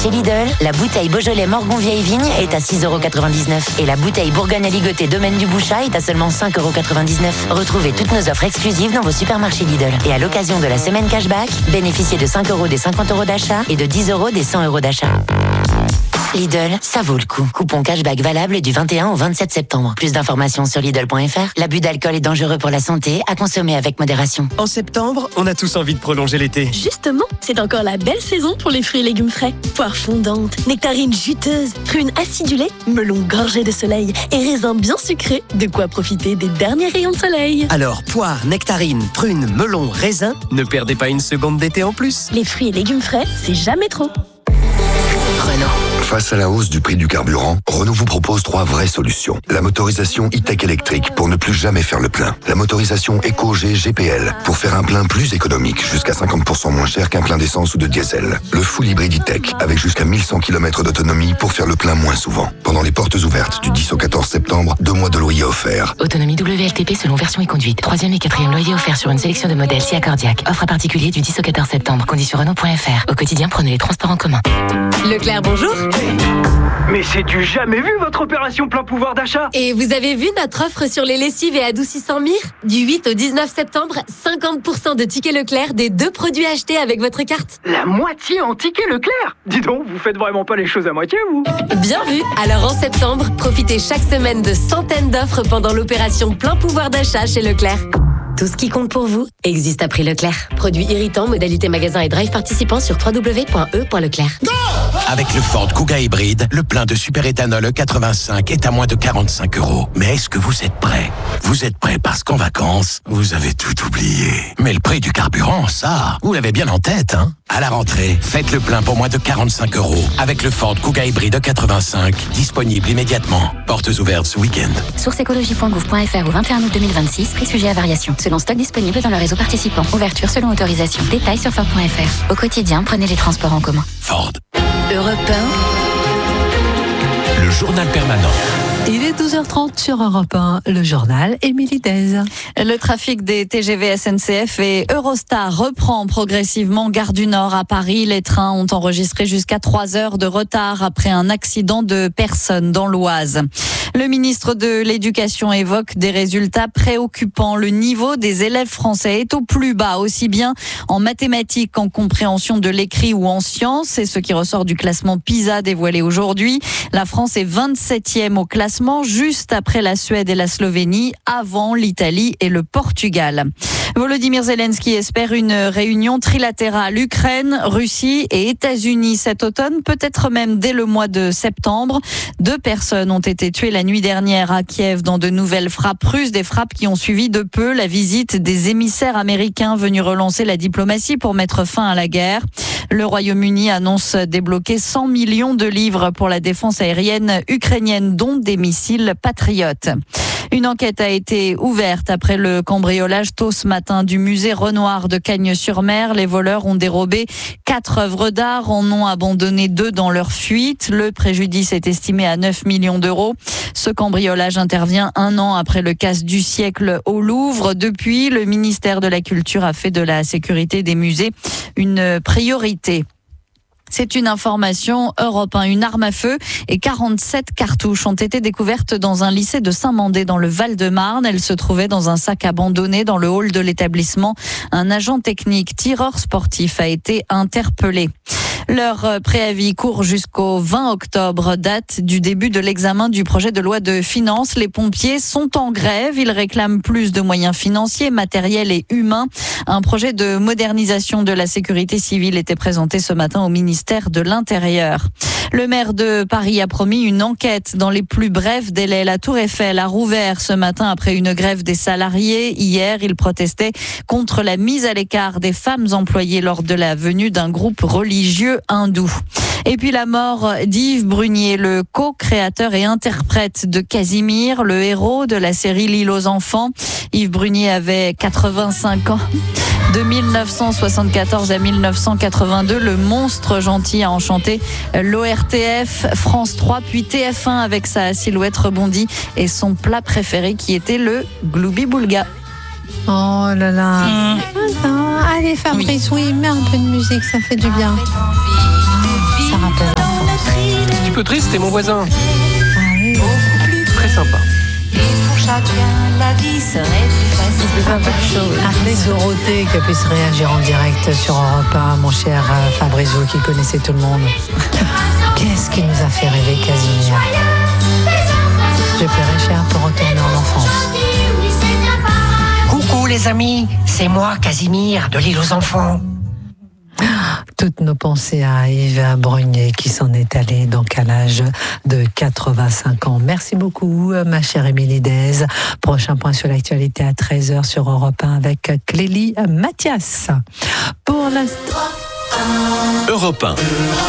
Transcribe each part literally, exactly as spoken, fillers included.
Chez Lidl, la bouteille Beaujolais Morgon Vieille Vigne est à six euros quatre-vingt-dix-neuf et la bouteille Bourgogne Aligoté Domaine du Bouchat est à seulement cinq euros quatre-vingt-dix-neuf. Retrouvez toutes nos offres exclusives dans vos supermarchés Lidl. Et à l'occasion de la semaine cashback, bénéficiez de cinq euros des cinquante euros d'achat et de dix euros des cent euros d'achat. Lidl, ça vaut le coup. Coupon cashback valable du vingt et un au vingt-sept septembre. Plus d'informations sur Lidl point F R. L'abus d'alcool est dangereux pour la santé, à consommer avec modération. En septembre, on a tous envie de prolonger l'été. Justement, c'est encore la belle saison pour les fruits et légumes frais. Poires fondantes, nectarines juteuses, prunes acidulées, melons gorgés de soleil et raisins bien sucrés. De quoi profiter des derniers rayons de soleil. Alors, poires, nectarines, prunes, melons, raisins, ne perdez pas une seconde d'été en plus. Les fruits et légumes frais, c'est jamais trop. Renault. Face à la hausse du prix du carburant, Renault vous propose trois vraies solutions. La motorisation e-tech électrique pour ne plus jamais faire le plein. La motorisation EcoG G P L pour faire un plein plus économique, jusqu'à cinquante pour cent moins cher qu'un plein d'essence ou de diesel. Le full hybride e-tech avec jusqu'à mille cent kilomètres d'autonomie pour faire le plein moins souvent. Pendant les portes ouvertes du dix au quatorze septembre, deux mois de loyer offerts. Autonomie W L T P selon version et conduite. Troisième et quatrième loyer offert sur une sélection de modèles Sia Cardiac. Offre à particulier du dix au quatorze septembre. Conditions Renault point F R. Au quotidien, prenez les transports en commun. Leclerc, bonjour. Mais c'est du jamais vu votre opération plein pouvoir d'achat. Et vous avez vu notre offre sur les lessives et adoucissants Mire ? Du huit au dix-neuf septembre, cinquante pour cent de tickets Leclerc des deux produits achetés avec votre carte. La moitié en tickets Leclerc. Dis donc, vous faites vraiment pas les choses à moitié, vous. Bien vu. Alors en septembre, profitez chaque semaine de centaines d'offres pendant l'opération plein pouvoir d'achat chez Leclerc. Tout ce qui compte pour vous existe à prix Leclerc. Produits irritants, modalité magasin et drive participants sur w w w point e point leclerc. Avec le Ford Kuga hybride, le plein de super-éthanol E quatre-vingt-cinq est à moins de quarante-cinq euros. Mais est-ce que vous êtes prêts ? Vous êtes prêts parce qu'en vacances, vous avez tout oublié. Mais le prix du carburant, ça, vous l'avez bien en tête, hein ? À la rentrée, faites le plein pour moins de quarante-cinq euros avec le Ford Kuga hybride E quatre-vingt-cinq, disponible immédiatement. Portes ouvertes ce week-end. Source écologie point gouv point F R au vingt et un août deux mille vingt-six, prix sujet à variation. Selon stock disponible dans le réseau participant. Ouverture selon autorisation. Détails sur Ford point F R. Au quotidien, prenez les transports en commun. Ford. Europe un. Le journal permanent. Il est douze heures trente sur Europe un, le journal Émilie Dez. Le trafic des T G V S N C F et Eurostar reprend progressivement. Gare du Nord à Paris, les trains ont enregistré jusqu'à trois heures de retard après un accident de personnes dans l'Oise. Le ministre de l'Éducation évoque des résultats préoccupants. Le niveau des élèves français est au plus bas, aussi bien en mathématiques qu'en compréhension de l'écrit ou en sciences. C'est ce qui ressort du classement PISA dévoilé aujourd'hui. La France est vingt-septième au classement, juste après la Suède et la Slovénie, avant l'Italie et le Portugal. Volodymyr Zelensky espère une réunion trilatérale Ukraine, Russie et États-Unis cet automne, peut-être même dès le mois de septembre. Deux personnes ont été tuées la nuit dernière à Kiev dans de nouvelles frappes russes, des frappes qui ont suivi de peu la visite des émissaires américains venus relancer la diplomatie pour mettre fin à la guerre. Le Royaume-Uni annonce débloquer cent millions de livres pour la défense aérienne ukrainienne, dont des missiles patriotes. Une enquête a été ouverte après le cambriolage tôt ce matin du musée Renoir de Cagnes-sur-Mer. Les voleurs ont dérobé quatre œuvres d'art, en ont abandonné deux dans leur fuite. Le préjudice est estimé à neuf millions d'euros. Ce cambriolage intervient un an après le casse du siècle au Louvre. Depuis, le ministère de la Culture a fait de la sécurité des musées une priorité. C'est une information Europe un. Une arme à feu et quarante-sept cartouches ont été découvertes dans un lycée de Saint-Mandé dans le Val-de-Marne. Elles se trouvaient dans un sac abandonné dans le hall de l'établissement. Un agent technique tireur sportif a été interpellé. Leur préavis court jusqu'au vingt octobre, date du début de l'examen du projet de loi de finances. Les pompiers sont en grève. Ils réclament plus de moyens financiers, matériels et humains. Un projet de modernisation de la sécurité civile était présenté ce matin au ministère de l'Intérieur. Le maire de Paris a promis une enquête dans les plus brefs délais. La Tour Eiffel a rouvert ce matin après une grève des salariés. Hier, ils protestaient contre la mise à l'écart des femmes employées lors de la venue d'un groupe religieux hindou. Et puis la mort d'Yves Brunier, le co-créateur et interprète de Casimir, le héros de la série L'île aux enfants. Yves Brunier avait quatre-vingt-cinq ans. De mille neuf cent soixante-quatorze à mille neuf cent quatre-vingt-deux, le monstre gentil a enchanté l'O R T F, France trois, puis T F un avec sa silhouette rebondie et son plat préféré qui était le gloubi-boulga. Oh là là. Mmh. Allez Fabrice, oui. oui, mets un peu de musique, ça fait du bien. Ça rappelle. peu triste, c'est mon voisin. Ah oui. Très sympa. Et pour chacun, la vie serait plus facile. C'est pas mal chose. Appelez Dorothée qu'elle puisse réagir en direct sur Europe un, mon cher Fabrizio qui connaissait tout le monde. Qu'est-ce qui nous a fait rêver, Casimir? Je paierai cher pour retourner en enfance. Coucou les amis, c'est moi Casimir de l'île aux enfants. Toutes nos pensées à Yves Brunier qui s'en est allé donc à l'âge de quatre-vingt-cinq ans. Merci beaucoup ma chère Émilie Dez. Prochain point sur l'actualité à treize heures sur Europe un avec Clélie Mathias. Pour l'instant... Europe un.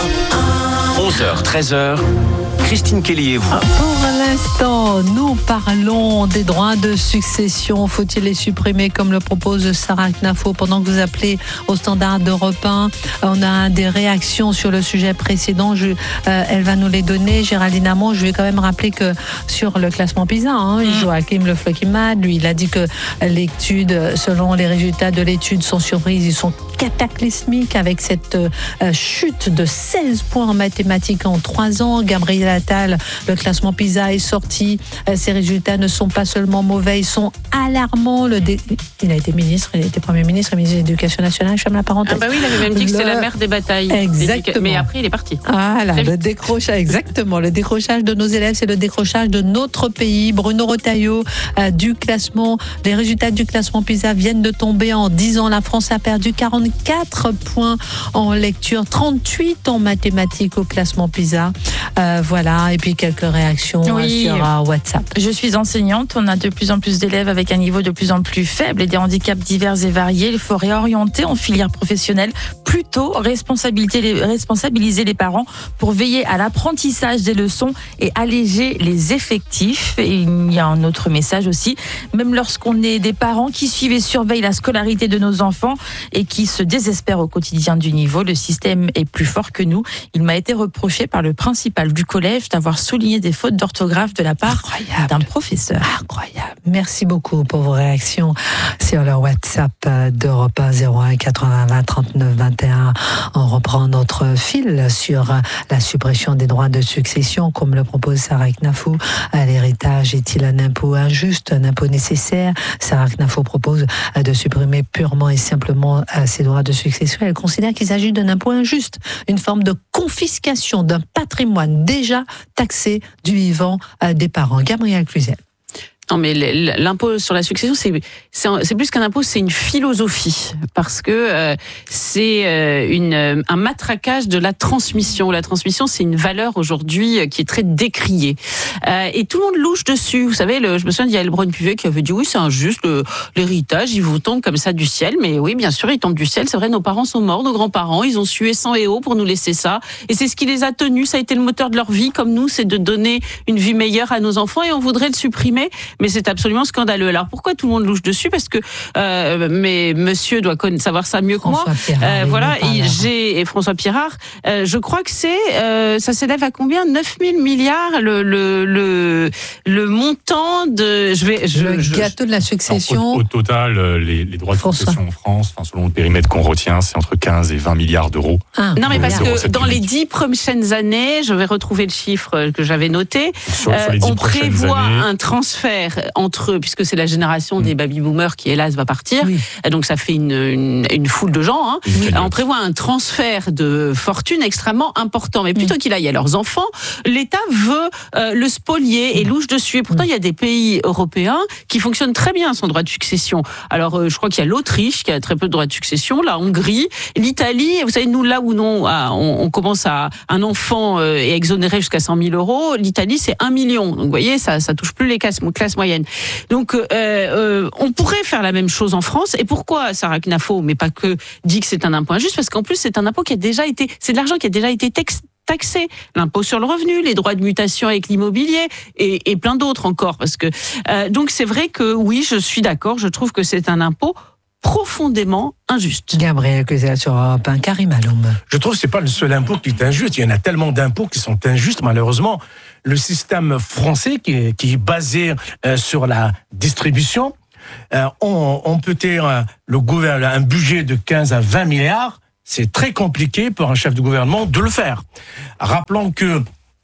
onze heures, treize heures. Christine Kelly et vous. Pour l'instant, nous parlons des droits de succession. Faut-il les supprimer comme le propose Sarah Knafo? Pendant que vous appelez au standard d'Europe un, on a des réactions sur le sujet précédent. Je, euh, elle va nous les donner. Géraldine Amont, je vais quand même rappeler que sur le classement PISA, hein, mmh. Joachim Le Floquimad, lui, il a dit que l'étude, selon les résultats de l'étude, sans surprise, ils sont cataclysmiques avec cette euh, chute de seize points en mathématiques en trois ans. Gabriel Attal, le classement PISA est sorti. Euh, ces résultats ne sont pas seulement mauvais, ils sont alarmants. Le dé... Il a été ministre, il a été Premier ministre, ministre de l'Éducation nationale, je ferme la parenthèse. Ah bah oui, il avait même dit que le... c'est la mère des batailles. Exactement. Mais après, il est parti. Voilà, le décrochage, exactement. Le décrochage de nos élèves, c'est le décrochage de notre pays. Bruno Retailleau, euh, du classement, les résultats du classement PISA viennent de tomber en dix ans. La France a perdu quarante-quatre points en lecture, trente-huit en mathématiques au classement PISA. Euh, voilà, et puis quelques réactions oui. sur euh, WhatsApp. Je suis enseignante, on a de plus en plus d'élèves avec un niveau de plus en plus faible et des handicaps divers et variés. Il faut réorienter en filière professionnelle, plutôt responsabiliser les, responsabiliser les parents pour veiller à l'apprentissage des leçons et alléger les effectifs. Et il y a un autre message aussi, même lorsqu'on est des parents qui suivent et surveillent la scolarité de nos enfants et qui se désespèrent au quotidien du niveau, le système est plus fort que nous. Il m'a été reproché par le principal du collège d'avoir souligné des fautes d'orthographe de la part Incroyable. d'un professeur. Incroyable. Merci beaucoup pour vos réactions sur le WhatsApp d'Europe un zéro un quatre-vingts trente-neuf vingt et un. On reprend notre fil sur la suppression des droits de succession, comme le propose Sarah Knafo. L'héritage est-il un impôt injuste, un impôt nécessaire? Sarah Knafo propose de supprimer purement et simplement ces droits de succession. Elle considère qu'il s'agit d'un impôt injuste, une forme de confiscation d'un patrimoine déjà taxé du vivant des parents. Gabriel Cluzel. Non, mais l'impôt sur la succession, c'est c'est, c'est plus qu'un impôt, c'est une philosophie, parce que euh, c'est euh, une un matraquage de la transmission. La transmission, c'est une valeur aujourd'hui qui est très décriée, euh, et tout le monde louche dessus. Vous savez, le, je me souviens d'Yael Braun-Pivet qui avait dit oui, c'est injuste, le, l'héritage, il vous tombe comme ça du ciel. Mais oui, bien sûr, il tombe du ciel. C'est vrai, nos parents sont morts, nos grands-parents, ils ont sué sang et eau pour nous laisser ça, et c'est ce qui les a tenus. Ça a été le moteur de leur vie, comme nous, c'est de donner une vie meilleure à nos enfants, et on voudrait le supprimer. Mais c'est absolument scandaleux. Alors pourquoi tout le monde louche dessus? Parce que euh, mais monsieur doit connaître, savoir ça mieux que François moi. Pirard, euh, voilà, et j'ai et François Pirard. Euh, je crois que c'est euh, ça s'élève à combien? neuf mille milliards le le le le montant de. Je vais je, le je, gâteau de la succession. Au, au total, les, les droits de François. succession en France, enfin selon le périmètre qu'on retient, c'est entre quinze et vingt milliards d'euros. Ah, non mais parce que dans les public. dix prochaines années, je vais retrouver le chiffre que j'avais noté. Sur, euh, sur les dix on prévoit années, un transfert entre eux, puisque c'est la génération mmh. des baby-boomers qui, hélas, va partir. Oui. Donc, ça fait une, une, une foule de gens. Hein. Oui. On prévoit un transfert de fortune extrêmement important. Mais plutôt mmh. qu'il aille à leurs enfants, l'État veut euh, le spolier et louche dessus. Et pourtant, mmh. il y a des pays européens qui fonctionnent très bien son droit de succession. Alors, euh, je crois qu'il y a l'Autriche qui a très peu de droits de succession, la Hongrie, l'Italie. Vous savez, nous, là où non, à, on, on commence à un enfant euh, est exonéré jusqu'à cent mille euros, l'Italie, c'est un million. Donc, vous voyez, ça, ça touche plus les classes, classes moyennes. Donc, euh, euh, on pourrait faire la même chose en France. Et pourquoi Sarah Knafo, mais pas que, dit que c'est un impôt injuste? Parce qu'en plus, c'est un impôt qui a déjà été, c'est de l'argent qui a déjà été texte taxé, l'impôt sur le revenu, les droits de mutation avec l'immobilier et, et plein d'autres encore. Parce que euh, donc c'est vrai que oui, je suis d'accord. Je trouve que c'est un impôt profondément injuste. Gabriel Cluzel sur Europe un, Karim Aloum. Je trouve que c'est pas le seul impôt qui est injuste. Il y en a tellement d'impôts qui sont injustes, malheureusement. Le système français qui est, qui est basé euh, sur la distribution, euh, on, on peut dire le gouvernement un budget de quinze à vingt milliards. C'est très compliqué pour un chef de gouvernement de le faire. Rappelons que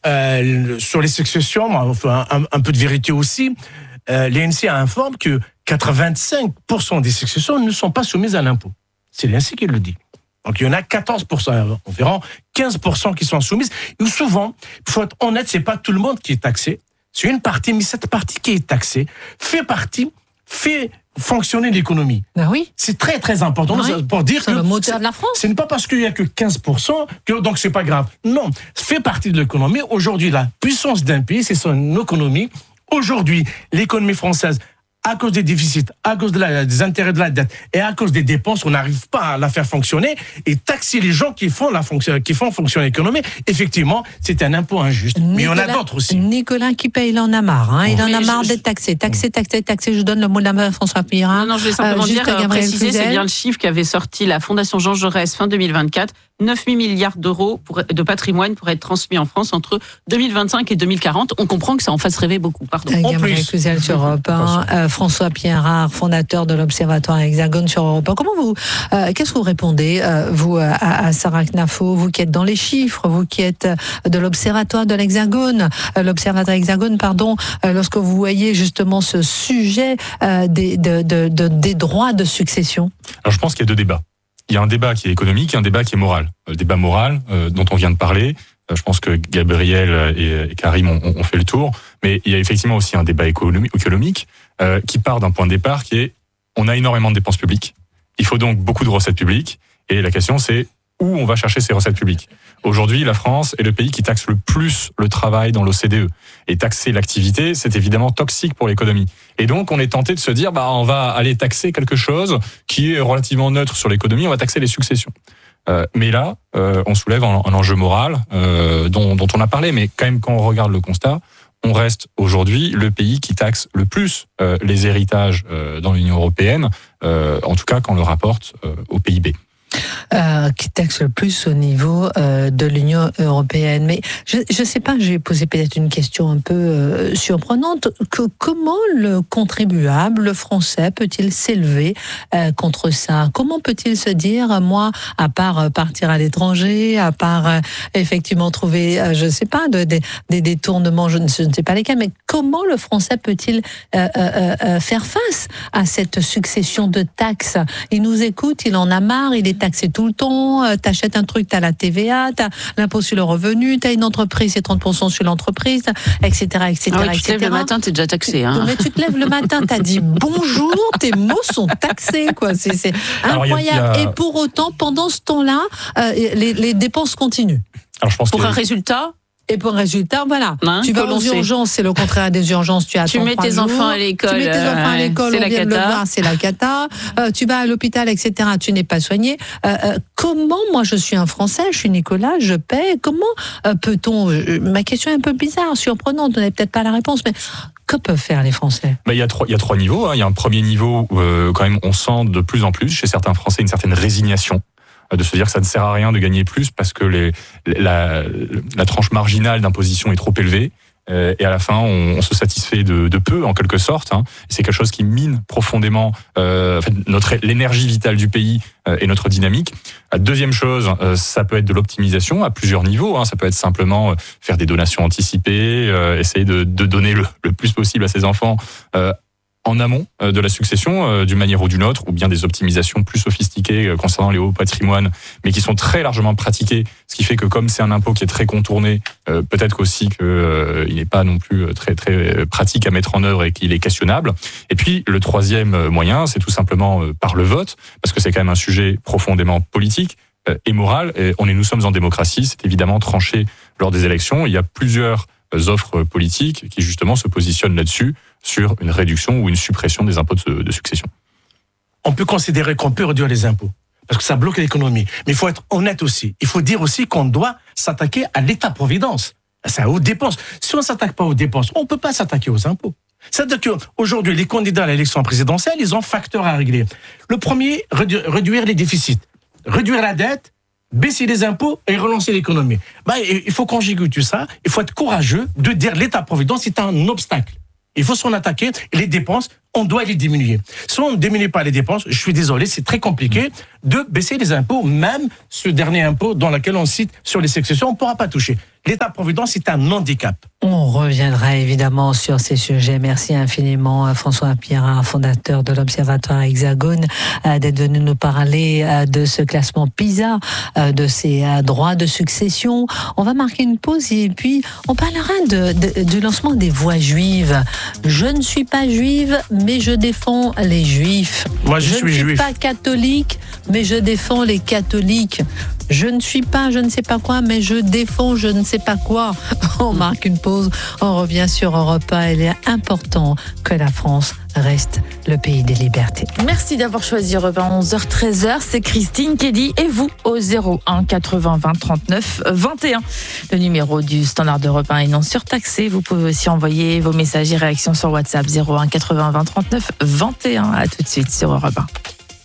euh, sur les successions, enfin, un, un peu de vérité aussi, euh, l'A N C informe que quatre-vingt-cinq pour cent des successions ne sont pas soumises à l'impôt. C'est l'A N C qui le dit. Donc il y en a quatorze pour cent, environ quinze pour cent qui sont soumises. Et souvent, il faut être honnête, c'est pas tout le monde qui est taxé. C'est une partie, mais cette partie qui est taxée fait partie, fait fonctionner l'économie. Ben oui. C'est très très important oui. pour dire c'est que le moteur de la France. Ce n'est pas parce qu'il y a que quinze pour cent que donc c'est pas grave. Non, fait partie de l'économie. Aujourd'hui, la puissance d'un pays, c'est son économie. Aujourd'hui, l'économie française, à cause des déficits, à cause de la, des intérêts de la dette et à cause des dépenses, on n'arrive pas à la faire fonctionner. Et taxer les gens qui font, la fonction, qui font fonctionner l'économie, effectivement, c'est un impôt injuste. Nicolas, mais il y en a d'autres aussi. Nicolas qui paye, il en a marre. Hein. Il en a marre d'être taxé. Taxé, taxé, taxé. Je donne le mot de la main à François Pirard. Non, non, je vais simplement euh, dire, euh, préciser, c'est bien le chiffre qu'avait sorti la Fondation Jean Jaurès fin deux mille vingt-quatre. neuf mille milliards d'euros pour, de patrimoine pour être transmis en France entre deux mille vingt-cinq et deux mille quarante. On comprend que ça en fasse rêver beaucoup. Pardon. En plus, Cluzel sur Europe un, euh, François Pirard, fondateur de l'Observatoire Hexagone sur Europe un. Comment vous, euh, qu'est-ce que vous répondez, euh, vous, à, à Sarah Knafo, vous qui êtes dans les chiffres, vous qui êtes de l'Observatoire de l'Hexagone, euh, l'Observatoire Hexagone, pardon, euh, lorsque vous voyez justement ce sujet euh, des, de, de, de, des droits de succession? Alors, je pense qu'il y a deux débats. Il y a un débat qui est économique et un débat qui est moral. Le débat moral, euh, dont on vient de parler, euh, je pense que Gabriel et, et Karim ont, ont fait le tour, mais il y a effectivement aussi un débat économique euh, qui part d'un point de départ qui est on a énormément de dépenses publiques, il faut donc beaucoup de recettes publiques, et la question c'est où on va chercher ces recettes publiques. Aujourd'hui, la France est le pays qui taxe le plus le travail dans l'O C D E. Et taxer l'activité, c'est évidemment toxique pour l'économie. Et donc, on est tenté de se dire, bah, on va aller taxer quelque chose qui est relativement neutre sur l'économie, on va taxer les successions. Euh, mais là, euh, on soulève un, un enjeu moral euh, dont, dont on a parlé, mais quand même, quand on regarde le constat, on reste aujourd'hui le pays qui taxe le plus euh, les héritages euh, dans l'Union européenne, euh, en tout cas quand on le rapporte euh, au P I B. Euh, qui taxe le plus au niveau euh, de l'Union européenne. Mais je ne sais pas, j'ai posé peut-être une question un peu euh, surprenante. Que, comment le contribuable, le français, peut-il s'élever euh, contre ça? Comment peut-il se dire, moi, à part partir à l'étranger, à part euh, effectivement trouver, euh, je ne sais pas, de, de, des détournements, je ne, je ne sais pas lesquels, mais comment le français peut-il euh, euh, euh, faire face à cette succession de taxes? Il nous écoute, il en a marre, il est taxé tout le temps, euh, t'achètes un truc, t'as la T V A, t'as l'impôt sur le revenu, t'as une entreprise, c'est trente pour cent sur l'entreprise, et cetera, et cetera, ah ouais, tu te lèves le matin, t'es déjà taxé. Hein. Mais tu te lèves le matin, t'as dit bonjour, tes mots sont taxés, quoi. C'est, c'est incroyable. Alors, y a, y a... Et pour autant, pendant ce temps-là, euh, les, les dépenses continuent. Alors, je pense pour que... un résultat. Et pour un résultat, voilà. Hein, tu vas aux urgences, c'est le contraire des urgences. Tu attends Tu mets tes jours. enfants à l'école. Tu mets tes enfants à l'école, on vient de le voir, c'est la cata. Euh, tu vas à l'hôpital, et cetera. Tu n'es pas soigné. Euh, euh, comment, moi, je suis un Français, je suis Nicolas, je paie. Comment euh, peut-on euh, ma question est un peu bizarre, surprenante. Vous n'avez peut-être pas la réponse, mais que peuvent faire les Français? Ben, il y a trois, il y a trois niveaux. Hein. Il y a un premier niveau où, euh, quand même, on sent de plus en plus chez certains Français une certaine résignation, de se dire que ça ne sert à rien de gagner plus parce que les, la, la tranche marginale d'imposition est trop élevée. Euh, et à la fin, on, on se satisfait de, de peu, en quelque sorte. Hein. C'est quelque chose qui mine profondément euh, en fait, notre, l'énergie vitale du pays euh, et notre dynamique. La deuxième chose, euh, ça peut être de l'optimisation à plusieurs niveaux. Hein. Ça peut être simplement euh, faire des donations anticipées, euh, essayer de, de donner le, le plus possible à ses enfants euh, en amont de la succession, d'une manière ou d'une autre, ou bien des optimisations plus sophistiquées concernant les hauts patrimoines, mais qui sont très largement pratiquées, ce qui fait que comme c'est un impôt qui est très contourné, euh, peut-être aussi qu'il euh, n'est pas non plus très très pratique à mettre en œuvre et qu'il est questionnable. Et puis le troisième moyen, c'est tout simplement euh, par le vote, parce que c'est quand même un sujet profondément politique euh, et moral. Et on est, nous sommes en démocratie, c'est évidemment tranché lors des élections. Il y a plusieurs offres politiques qui justement se positionnent là-dessus, sur une réduction ou une suppression des impôts de, de succession. On peut considérer qu'on peut réduire les impôts, parce que ça bloque l'économie. Mais il faut être honnête aussi. Il faut dire aussi qu'on doit s'attaquer à l'État-providence. C'est aux dépenses. Si on ne s'attaque pas aux dépenses, on ne peut pas s'attaquer aux impôts. C'est-à-dire qu'aujourd'hui, les candidats à l'élection présidentielle, ils ont facteurs à régler. Le premier, réduire les déficits, réduire la dette, baisser les impôts et relancer l'économie. Ben, il faut conjuguer tout ça. Il faut être courageux de dire l'État-providence est un obstacle. Il faut s'en attaquer et les dépenses, on doit les diminuer. Si on ne diminue pas les dépenses, je suis désolé, c'est très compliqué de baisser les impôts, même ce dernier impôt dans lequel on cite sur les successions, on ne pourra pas toucher. l'État-providence est un handicap. On reviendra évidemment sur ces sujets. Merci infiniment à François Pirard, fondateur de l'Observatoire Hexagone, d'être venu nous parler de ce classement PISA, de ces droits de succession. On va marquer une pause et puis on parlera de, de, du lancement des voix juives. Je ne suis pas juive, mais je défends les juifs. Moi, je, je suis juif. Je ne suis juif. pas catholique, mais je défends les catholiques. Je ne suis pas je ne sais pas quoi, mais je défends je ne sais pas quoi. On marque une pause, on revient sur Europe un. Il est important que la France reste le pays des libertés. Merci d'avoir choisi Europe un, onze heures treize heures. C'est Christine Kelly et vous au zéro un quatre-vingts vingt trente-neuf vingt et un. Le numéro du standard d'Europe un est non surtaxé. Vous pouvez aussi envoyer vos messages et réactions sur WhatsApp zéro un quatre-vingts vingt trente-neuf vingt et un. À tout de suite sur Europe un.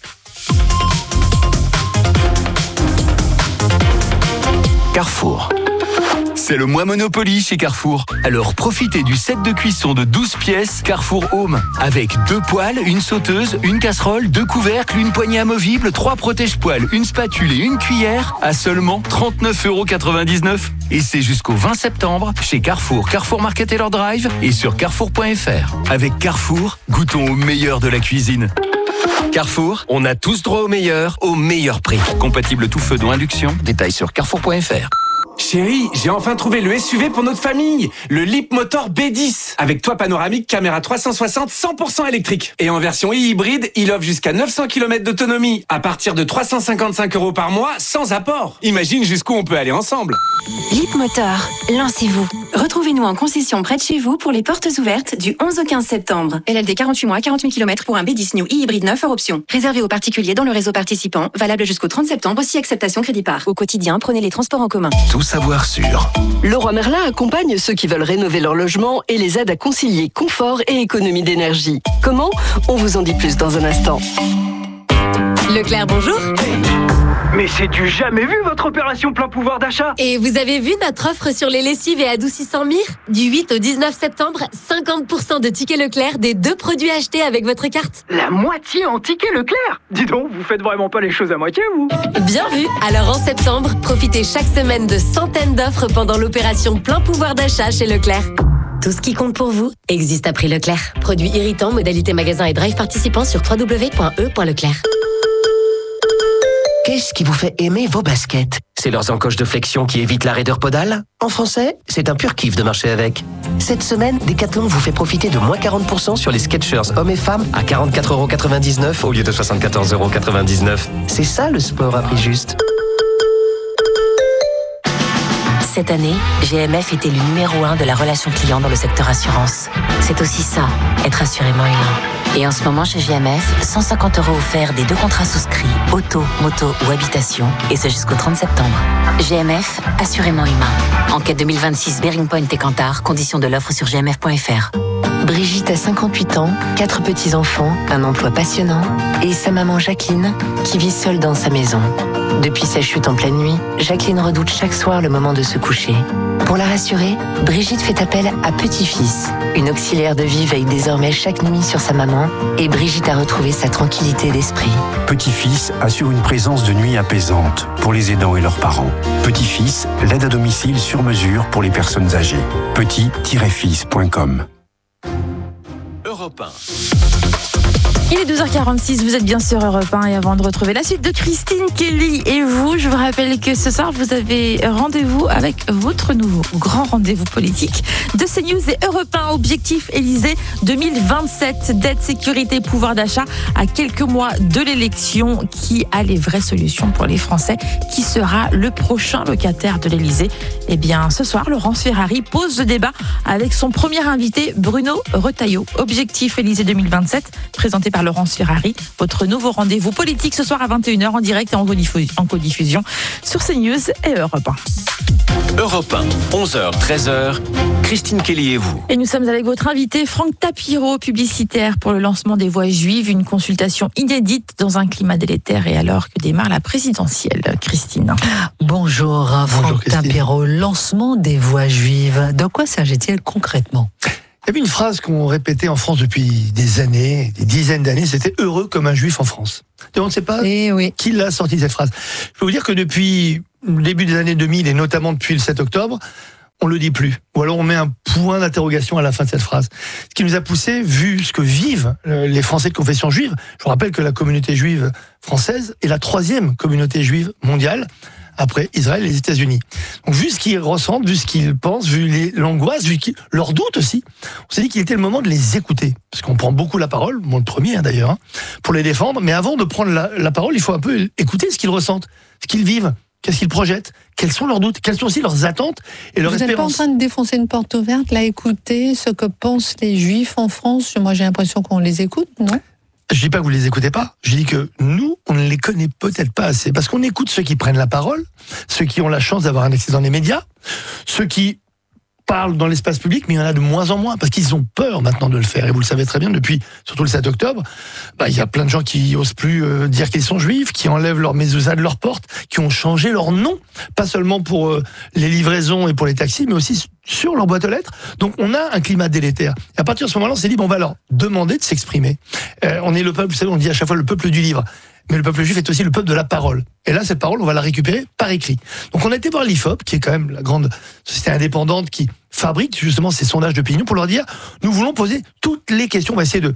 Carrefour. C'est le mois Monopoly chez Carrefour. Alors profitez du set de cuisson de douze pièces Carrefour Home. Avec deux poêles, une sauteuse, une casserole, deux couvercles, une poignée amovible, trois protège-poêles, une spatule et une cuillère à seulement trente-neuf euros quatre-vingt-dix-neuf. Et c'est jusqu'au vingt septembre chez Carrefour, Carrefour Market Taylor Drive et sur carrefour point f r. Avec Carrefour, goûtons au meilleur de la cuisine. Carrefour, on a tous droit au meilleur, au meilleur prix. Compatible tout feu dont induction, détails sur carrefour point f r. Chérie, j'ai enfin trouvé le S U V pour notre famille, le Leapmotor B dix, avec toit panoramique, caméra trois cent soixante, cent pour cent électrique. Et en version e-hybride, il offre jusqu'à neuf cents kilomètres d'autonomie, à partir de trois cent cinquante-cinq euros par mois, sans apport. Imagine jusqu'où on peut aller ensemble. Leapmotor, lancez-vous. Retrouvez-nous en concession près de chez vous pour les portes ouvertes du onze au quinze septembre. L L D quarante-huit mois, quarante mille kilomètres pour un B dix New e-hybride neuf hors option. Réservé aux particuliers dans le réseau participant, valable jusqu'au trente septembre, si acceptation crédit par. Au quotidien, prenez les transports en commun. Tout savoir sur. Leroy Merlin accompagne ceux qui veulent rénover leur logement et les aide à concilier confort et économie d'énergie. Comment ? On vous en dit plus dans un instant. Leclerc, bonjour. Mais c'est du jamais vu votre opération plein pouvoir d'achat. Et vous avez vu notre offre sur les lessives et adoucissants Mire ? Du huit au dix-neuf septembre, cinquante pour cent de tickets Leclerc des deux produits achetés avec votre carte. La moitié en tickets Leclerc ? Dis donc, vous faites vraiment pas les choses à moitié, vous ? Bien vu. Alors en septembre, profitez chaque semaine de centaines d'offres pendant l'opération plein pouvoir d'achat chez Leclerc. Tout ce qui compte pour vous existe à prix Leclerc. Produits irritants, modalité magasin et drive participants sur w w w point e point leclerc. Qu'est-ce qui vous fait aimer vos baskets ? C'est leurs encoches de flexion qui évitent la raideur podale. En français, c'est un pur kiff de marcher avec. Cette semaine, Decathlon vous fait profiter de moins quarante pour cent sur les Skechers hommes et femmes à quarante-quatre euros quatre-vingt-dix-neuf au lieu de soixante-quatorze euros quatre-vingt-dix-neuf. C'est ça le sport à prix juste. Cette année, G M F était le numéro un de la relation client dans le secteur assurance. C'est aussi ça, être assurément humain. Et en ce moment, chez G M F, cent cinquante euros offerts des deux contrats souscrits, auto, moto ou habitation, et ce jusqu'au trente septembre. G M F, assurément humain. Enquête deux mille vingt-six, Bearing Point et Kantar, conditions de l'offre sur g m f point f r. Brigitte a cinquante-huit ans, quatre petits-enfants, un emploi passionnant, et sa maman Jacqueline, qui vit seule dans sa maison. Depuis sa chute en pleine nuit, Jacqueline redoute chaque soir le moment de se coucher. Pour la rassurer, Brigitte fait appel à Petit-Fils. Une auxiliaire de vie veille désormais chaque nuit sur sa maman et Brigitte a retrouvé sa tranquillité d'esprit. Petit-Fils assure une présence de nuit apaisante pour les aidants et leurs parents. Petit-Fils, l'aide à domicile sur mesure pour les personnes âgées. petit tiret fils point com. Europe un. Il est douze heures quarante-six, vous êtes bien sur Europe un et avant de retrouver la suite de Christine Kelly et vous, je vous rappelle que ce soir vous avez rendez-vous avec votre nouveau grand rendez-vous politique de CNews et Europe un. Objectif Élysée deux mille vingt-sept, dette, sécurité, pouvoir d'achat à quelques mois de l'élection. Qui a les vraies solutions pour les Français? Qui sera le prochain locataire de l'Élysée? Eh bien ce soir, Laurence Ferrari pose le débat avec son premier invité Bruno Retailleau. Objectif Élysée deux mille vingt-sept, présenté par Laurence Ferrari, votre nouveau rendez-vous politique ce soir à vingt et une heures en direct et en codiffusion sur CNews et Europe un. Europe un, onze heures treize heures, Christine Kelly et vous. Et nous sommes avec votre invité Franck Tapiro, publicitaire pour le lancement des voix juives, une consultation inédite dans un climat délétère et alors que démarre la présidentielle. Christine. Bonjour, Franck Bonjour, Tapiro, lancement des voix juives. De quoi s'agit-il concrètement ? Il y avait une phrase qu'on répétait en France depuis des années, des dizaines d'années, c'était « heureux comme un juif en France ». Et on ne sait pas et oui. qui l'a sorti cette phrase. Je peux vous dire que depuis le début des années deux mille, et notamment depuis le sept octobre, on le dit plus. Ou alors on met un point d'interrogation à la fin de cette phrase. Ce qui nous a poussé, vu ce que vivent les Français de confession juive, je vous rappelle que la communauté juive française est la troisième communauté juive mondiale, après Israël et les États-Unis. Donc, vu ce qu'ils ressentent, vu ce qu'ils pensent, vu les, l'angoisse, vu leurs doutes aussi, on s'est dit qu'il était le moment de les écouter. Parce qu'on prend beaucoup la parole, moi le premier hein, d'ailleurs, hein, pour les défendre. Mais avant de prendre la, la parole, il faut un peu écouter ce qu'ils ressentent, ce qu'ils vivent, qu'est-ce qu'ils projettent, quels sont leurs doutes, quelles sont aussi leurs attentes et leurs espérances. Vous n'êtes pas en train de défoncer une porte ouverte, là, écouter ce que pensent les Juifs en France? Moi, j'ai l'impression qu'on les écoute, non? Je dis pas que vous les écoutez pas, je dis que nous, on ne les connaît peut-être pas assez, parce qu'on écoute ceux qui prennent la parole, ceux qui ont la chance d'avoir un accès dans les médias, ceux qui parlent dans l'espace public, mais il y en a de moins en moins, parce qu'ils ont peur maintenant de le faire, et vous le savez très bien, depuis surtout le sept octobre, bah, il y a plein de gens qui osent plus euh, dire qu'ils sont juifs, qui enlèvent leur mezouza de leur porte, qui ont changé leur nom, pas seulement pour euh, les livraisons et pour les taxis, mais aussi sur leur boîte aux lettres. Donc on a un climat délétère. Et à partir de ce moment-là, on s'est dit, bon, on va leur demander de s'exprimer. Euh, on est le peuple, vous savez, on dit à chaque fois le peuple du livre. Mais le peuple juif est aussi le peuple de la parole. Et là, cette parole, on va la récupérer par écrit. Donc on a été voir l'I F O P, qui est quand même la grande société indépendante qui fabrique justement ces sondages d'opinion, pour leur dire, nous voulons poser toutes les questions, on va essayer de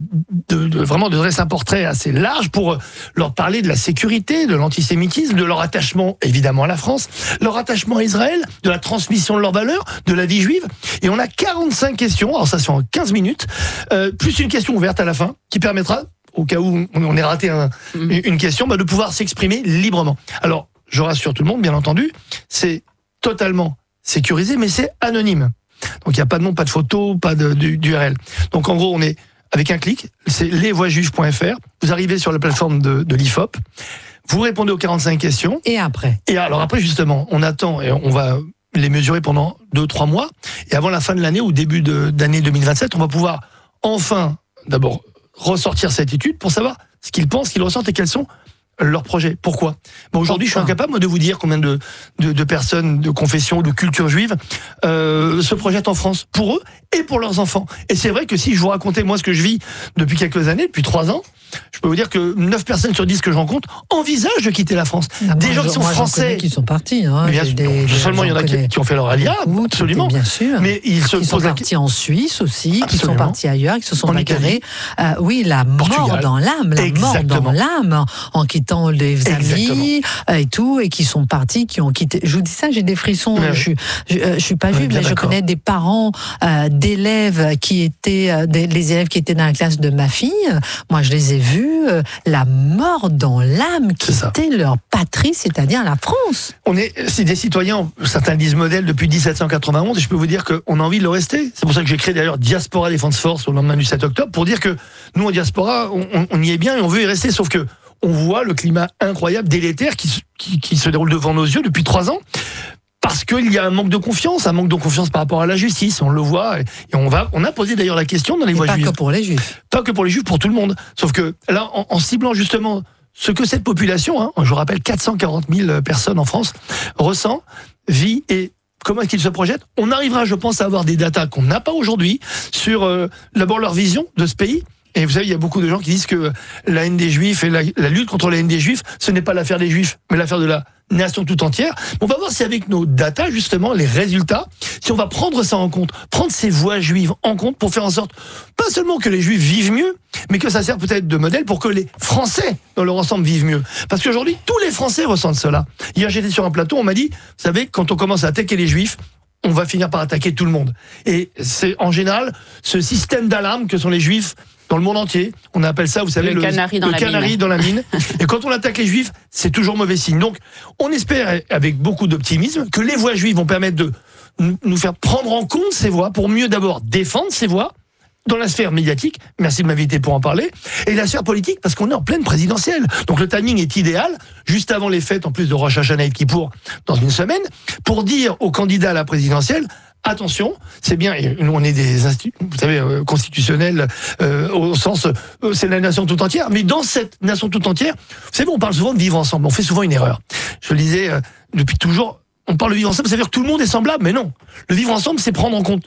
De, de, vraiment de dresser un portrait assez large pour leur parler de la sécurité, de l'antisémitisme, de leur attachement évidemment à la France, leur attachement à Israël, de la transmission de leurs valeurs, de la vie juive. Et on a quarante-cinq questions, alors ça c'est en quinze minutes, euh, plus une question ouverte à la fin qui permettra, au cas où on ait raté un, une question, bah de pouvoir s'exprimer librement. Alors, je rassure tout le monde, bien entendu, c'est totalement sécurisé, mais c'est anonyme. Donc il n'y a pas de nom, pas de photo, pas de, de, d'U R L. Donc en gros, on est avec un clic, c'est les voix juives point f r. Vous arrivez sur la plateforme de, de l'I F O P. Vous répondez aux quarante-cinq questions. Et après Et alors après, justement, on attend et on va les mesurer pendant deux trois mois. Et avant la fin de l'année ou début de, d'année deux mille vingt-sept, on va pouvoir enfin, d'abord, ressortir cette étude pour savoir ce qu'ils pensent, ce qu'ils ressentent et quels sont leurs projets. Pourquoi? Bon, aujourd'hui, je suis incapable moi, de vous dire combien de, de, de personnes de confession ou de culture juive euh, se projettent en France pour eux et pour leurs enfants. Et c'est vrai que si je vous racontais moi ce que je vis depuis quelques années, depuis trois ans, je peux vous dire que neuf personnes sur dix que je rencontre envisagent de quitter la France. Ah, des moi, gens je, qui sont moi, français, qui sont partis. Hein. Bien sûr, des, seulement il y en a qui, qui ont fait leur alia, absolument. Bien sûr. Mais ils se qui sont partis en Suisse aussi, absolument. Qui sont partis ailleurs, qui se sont bagarrés. Euh, oui, la Portugal. mort dans l'âme, la Exactement. mort dans l'âme, en quittant les amis et tout, et qui sont partis, qui ont quitté. Je vous dis ça, j'ai des frissons. Mais je, je, je, je suis pas juive, mais je connais des parents euh, d'élèves qui étaient, euh, des, les élèves qui étaient dans la classe de ma fille. Moi, je les ai vus. Euh, la mort dans l'âme, quitter leur patrie, c'est-à-dire la France. On est, c'est des citoyens, certains disent modèles depuis dix-sept cent quatre-vingt-onze, et je peux vous dire qu'on a envie de le rester. C'est pour ça que j'ai créé d'ailleurs Diaspora Defense Force au lendemain du sept octobre, pour dire que nous, en diaspora, on, on, on y est bien et on veut y rester, sauf que on voit le climat incroyable, délétère, qui, qui, qui se déroule devant nos yeux depuis trois ans. Parce qu'il y a un manque de confiance, un manque de confiance par rapport à la justice, on le voit, et on va, on a posé d'ailleurs la question dans les voies juives. Pas que pour les juifs. Pas que pour les juifs, pour tout le monde. Sauf que là, en, en ciblant justement ce que cette population, hein, je vous rappelle quatre cent quarante mille personnes en France, ressent, vit et comment est-ce qu'ils se projettent, on arrivera, je pense, à avoir des datas qu'on n'a pas aujourd'hui sur euh, d'abord leur vision de ce pays. Et vous savez, il y a beaucoup de gens qui disent que la haine des Juifs et la, la lutte contre la haine des Juifs, ce n'est pas l'affaire des Juifs, mais l'affaire de la nation tout entière. On va voir si avec nos datas, justement, les résultats, si on va prendre ça en compte, prendre ces voix juives en compte pour faire en sorte, pas seulement que les Juifs vivent mieux, mais que ça sert peut-être de modèle pour que les Français, dans leur ensemble, vivent mieux. Parce qu'aujourd'hui, tous les Français ressentent cela. Hier, j'étais sur un plateau, on m'a dit, vous savez, quand on commence à attaquer les Juifs, on va finir par attaquer tout le monde. Et c'est, en général, ce système d'alarme que sont les Juifs, dans le monde entier, on appelle ça, vous savez, le, le canari, dans, le la canari dans la mine. Et quand on attaque les Juifs, c'est toujours mauvais signe. Donc, on espère, avec beaucoup d'optimisme, que les voix juives vont permettre de nous faire prendre en compte ces voix, pour mieux d'abord défendre ces voix dans la sphère médiatique, merci de m'inviter pour en parler, et la sphère politique, parce qu'on est en pleine présidentielle. Donc le timing est idéal, juste avant les fêtes, en plus de Rosh Hashanah et Kippour, dans une semaine, pour dire aux candidats à la présidentielle, attention, c'est bien, nous on est des instituts, vous savez, euh, constitutionnels, euh, au sens, euh, c'est la nation tout entière, mais dans cette nation tout entière, vous savez, on parle souvent de vivre ensemble, on fait souvent une erreur. Je le disais euh, depuis toujours, on parle de vivre ensemble, ça veut dire que tout le monde est semblable, mais non. Le vivre ensemble, c'est prendre en compte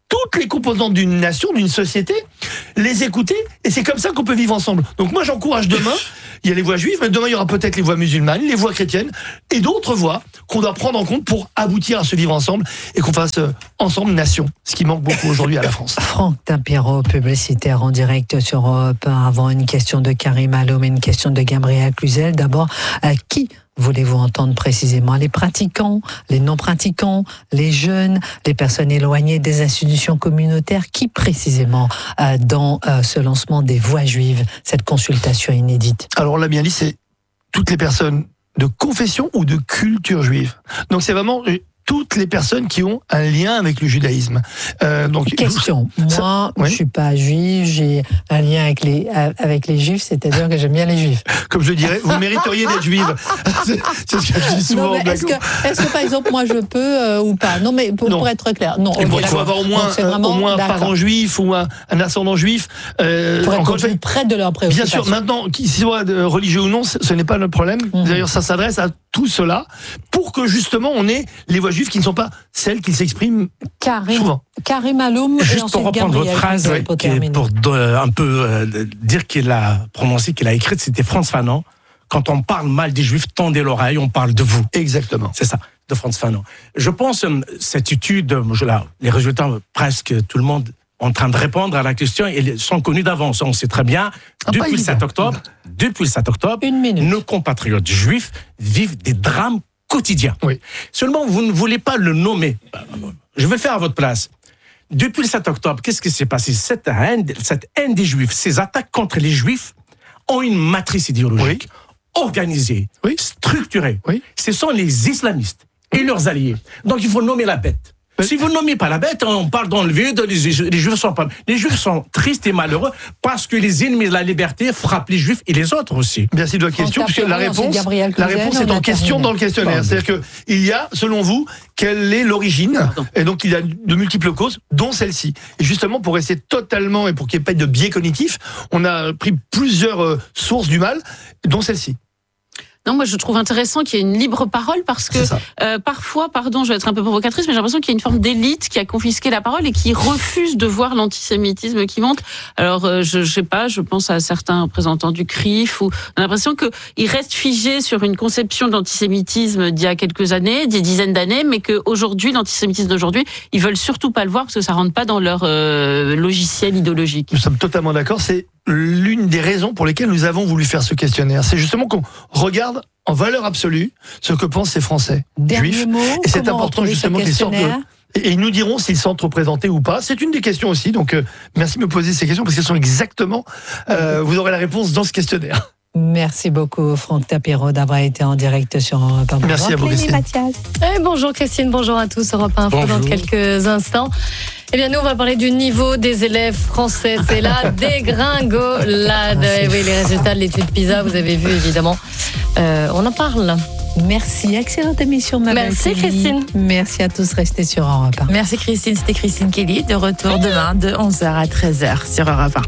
toutes les composantes d'une nation, d'une société, les écouter, et c'est comme ça qu'on peut vivre ensemble. Donc moi j'encourage demain, il y a les voix juives, mais demain il y aura peut-être les voix musulmanes, les voix chrétiennes, et d'autres voix qu'on doit prendre en compte pour aboutir à ce vivre ensemble, et qu'on fasse euh, ensemble nation, ce qui manque beaucoup aujourd'hui à la France. Franck Tapiro, publicitaire en direct sur Europe un, avant une question de Karim Alom et une question de Gabriel Cluzel. D'abord, à qui voulez-vous entendre précisément? Les pratiquants, les non-pratiquants, les jeunes, les personnes éloignées des institutions communautaires? Qui précisément euh, dans euh, ce lancement des voix juives, cette consultation inédite? Alors on l'a bien dit, c'est toutes les personnes de confession ou de culture juive. Donc c'est vraiment toutes les personnes qui ont un lien avec le judaïsme. Euh, donc, Question. Vous, ça, Moi, ouais. je suis pas juif, j'ai un lien avec les, avec les juifs, c'est-à-dire que j'aime bien les juifs. Comme je dirais, vous mériteriez d'être juive. C'est, c'est ce que je dis souvent. Non, mais est-ce, que, est-ce que, par exemple, moi, je peux euh, ou pas? Non, mais pour, non. pour être clair. Non, Et okay, bon, il faut avoir au moins, donc, euh, vraiment, au moins un d'accord. parent juif ou un, un ascendant juif. Euh, pour être encore fait, près de leur préoccupation. Bien sûr, maintenant, qu'ils soient religieux ou non, ce, ce n'est pas notre problème. Mmh. D'ailleurs, ça s'adresse à tout cela pour que, justement, on ait les voix juives qui ne sont pas celles qui s'expriment Karim, souvent. Karim Aloum, juste pour reprendre Gabriel, votre phrase, ouais, pour, qui est pour euh, un peu euh, dire qu'il a prononcé, qu'il a écrite, c'était Frantz Fanon. Quand on parle mal des Juifs, tendez l'oreille, on parle de vous. Exactement. C'est ça, de Frantz Fanon. Je pense euh, cette étude, je, là, les résultats, presque tout le monde en train de répondre à la question, ils sont connus d'avance. On sait très bien, ah, depuis le sept octobre, depuis le sept octobre, nos compatriotes juifs vivent des drames quotidiens. Oui. Seulement, vous ne voulez pas le nommer. Je vais le faire à votre place. Depuis le sept octobre, qu'est-ce qui s'est passé? Cette haine, cette haine des Juifs, ces attaques contre les Juifs ont une matrice idéologique oui. organisée, oui. structurée. Oui. Ce sont les islamistes et leurs alliés. Donc, il faut nommer la bête. Si vous ne nommez pas la bête, on parle dans le vide, les, les Juifs sont pas, les Juifs sont tristes et malheureux parce que les ennemis de la liberté frappent les Juifs et les autres aussi. Merci de votre question, puisque la réponse, la réponse est en question dans le questionnaire. C'est-à-dire qu'il y a, selon vous, quelle est l'origine? Et donc, il y a de multiples causes, dont celle-ci. Et justement, pour rester totalement, et pour qu'il n'y ait pas de biais cognitif, on a pris plusieurs euh, sources du mal, dont celle-ci. Non, moi je trouve intéressant qu'il y ait une libre parole parce que euh, parfois, pardon, je vais être un peu provocatrice, mais j'ai l'impression qu'il y a une forme d'élite qui a confisqué la parole et qui refuse de voir l'antisémitisme qui monte. Alors, euh, je, je sais pas, je pense à certains représentants du C R I F où on a l'impression qu'ils restent figés sur une conception de l'antisémitisme d'il y a quelques années, des dizaines d'années, mais qu'aujourd'hui, l'antisémitisme d'aujourd'hui, ils veulent surtout pas le voir parce que ça rentre pas dans leur euh, logiciel idéologique. Nous sommes totalement d'accord. C'est l'une des raisons pour lesquelles nous avons voulu faire ce questionnaire. C'est justement qu'on regarde en valeur absolue ce que pensent ces Français Dernier juifs. Mot, et c'est important justement qu'ils sortent. Et ils nous diront s'ils sont représentés ou pas. C'est une des questions aussi. Donc euh, merci de me poser ces questions parce qu'elles sont exactement. Euh, vous aurez la réponse dans ce questionnaire. Merci beaucoup Franck Tapiro d'avoir été en direct sur Europe un. Merci à vous Christine. Mathias. Eh, bonjour Christine, bonjour à tous. Europe un Info dans quelques instants. Eh bien, nous, on va parler du niveau des élèves français. C'est la dégringolade. Et oui, les résultats de l'étude PISA, vous avez vu, évidemment. Euh, on en parle. Merci. Excellente émission, madame. Merci, Kelly. Christine. Merci à tous. Restez sur Europe un. Merci, Christine. C'était Christine Kelly. De retour demain de onze heures à treize heures sur Europe un.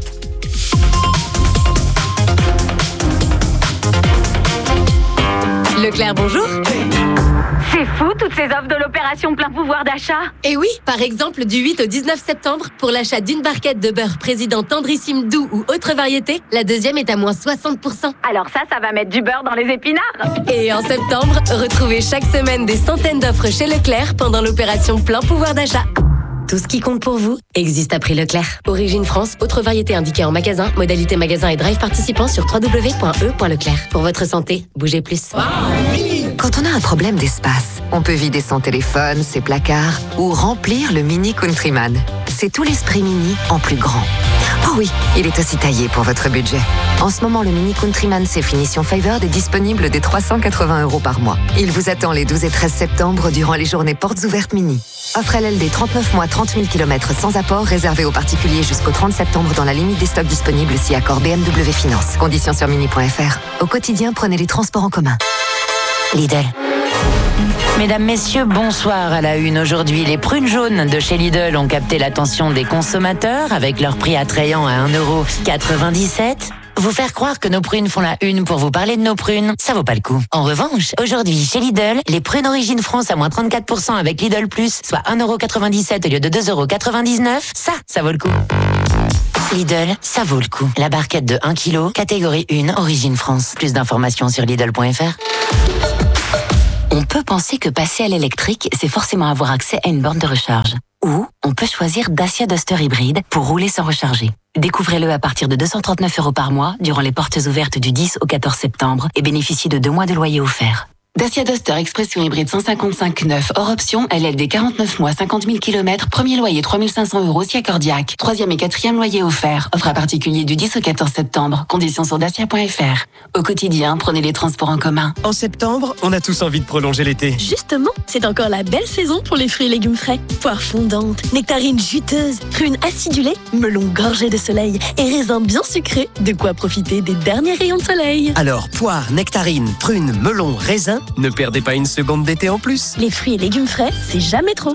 Leclerc, bonjour. C'est fou, toutes ces offres de l'opération plein pouvoir d'achat. Et oui, par exemple, du huit au dix-neuf septembre, pour l'achat d'une barquette de beurre président tendrissime doux ou autre variété, la deuxième est à moins soixante pour cent. Alors ça, ça va mettre du beurre dans les épinards. Et en septembre, retrouvez chaque semaine des centaines d'offres chez Leclerc pendant l'opération plein pouvoir d'achat. Tout ce qui compte pour vous existe à prix Leclerc. Origine France, autre variété indiquée en magasin, modalité magasin et drive participant sur w w w point e point leclerc. Pour votre santé, bougez plus. Quand on a un problème d'espace, on peut vider son téléphone, ses placards ou remplir le Mini Countryman. C'est tout l'esprit Mini en plus grand. Oh oui, il est aussi taillé pour votre budget. En ce moment, le Mini Countryman C finition Favored est disponible dès trois cent quatre-vingts euros par mois. Il vous attend les douze et treize septembre durant les journées portes ouvertes Mini. Offre L L D trente-neuf mois, trente mille kilomètres sans apport, réservé aux particuliers jusqu'au trente septembre dans la limite des stocks disponibles si accord B M W Finance. Conditions sur mini point f r. Au quotidien, prenez les transports en commun. Lidl. Mesdames, messieurs, bonsoir à la une. Aujourd'hui, les prunes jaunes de chez Lidl ont capté l'attention des consommateurs avec leur prix attrayant à un euro quatre-vingt-dix-sept. Vous faire croire que nos prunes font la une pour vous parler de nos prunes, ça vaut pas le coup. En revanche, aujourd'hui, chez Lidl, les prunes Origine France à moins trente-quatre pour cent avec Lidl Plus, soit un euro quatre-vingt-dix-sept au lieu de deux euros quatre-vingt-dix-neuf, ça, ça vaut le coup. Lidl, ça vaut le coup. La barquette de un kilo, catégorie un, Origine France. Plus d'informations sur Lidl point F R. On peut penser que passer à l'électrique, c'est forcément avoir accès à une borne de recharge. Ou on peut choisir Dacia Duster hybride pour rouler sans recharger. Découvrez-le à partir de deux cent trente-neuf euros par mois durant les portes ouvertes du dix au quatorze septembre et bénéficiez de deux mois de loyer offert. Dacia Duster Expression hybride cent cinquante-cinq neuf hors option, L L D quarante-neuf mois, cinquante mille kilomètres, premier loyer trois mille cinq cents euros si accordiaque. Troisième et quatrième loyer offert. Offre à particulier du dix au quatorze septembre. Conditions sur dacia point F R. Au quotidien, prenez les transports en commun. En septembre, on a tous envie de prolonger l'été. Justement, c'est encore la belle saison pour les fruits et légumes frais. Poires fondantes, nectarines juteuses, prunes acidulées, melons gorgés de soleil et raisins bien sucrés. De quoi profiter des derniers rayons de soleil. Alors, poires, nectarines, prunes, melons, raisins, ne perdez pas une seconde d'été en plus. Les fruits et légumes frais, c'est jamais trop.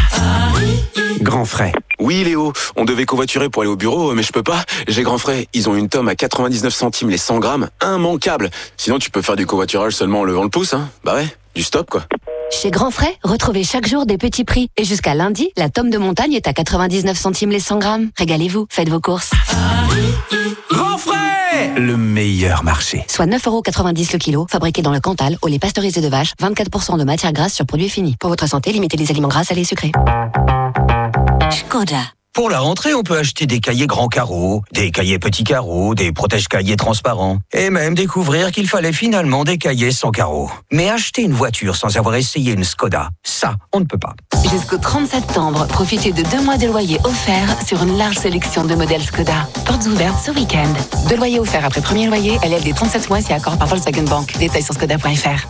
Grand frais. Oui Léo, on devait covoiturer pour aller au bureau, mais je peux pas. J'ai Grand Frais, ils ont une tome à quatre-vingt-dix-neuf centimes les cent grammes, immanquable. Sinon tu peux faire du covoiturage seulement en levant le pouce, hein. Bah ouais, du stop quoi. Chez Grand Frais, retrouvez chaque jour des petits prix. Et jusqu'à lundi, la tome de montagne est à quatre-vingt-dix-neuf centimes les cent grammes. Régalez-vous, faites vos courses. Grand Frais, le meilleur marché. Soit neuf euros quatre-vingt-dix le kilo, fabriqué dans le Cantal, au lait pasteurisé de vache, vingt-quatre pour cent de matière grasse sur produits finis. Pour votre santé, limitez les aliments gras, salés et sucrés. Škoda. Pour la rentrée, on peut acheter des cahiers grands carreaux, des cahiers petits carreaux, des protège-cahiers transparents. Et même découvrir qu'il fallait finalement des cahiers sans carreaux. Mais acheter une voiture sans avoir essayé une Škoda, ça, on ne peut pas. Jusqu'au trente septembre, profitez de deux mois de loyer offerts sur une large sélection de modèles Škoda. Portes ouvertes ce week-end. Deux loyers offerts après premier loyer, L L D trente-sept mois si accord par Volkswagen Bank. Détails sur Škoda point F R.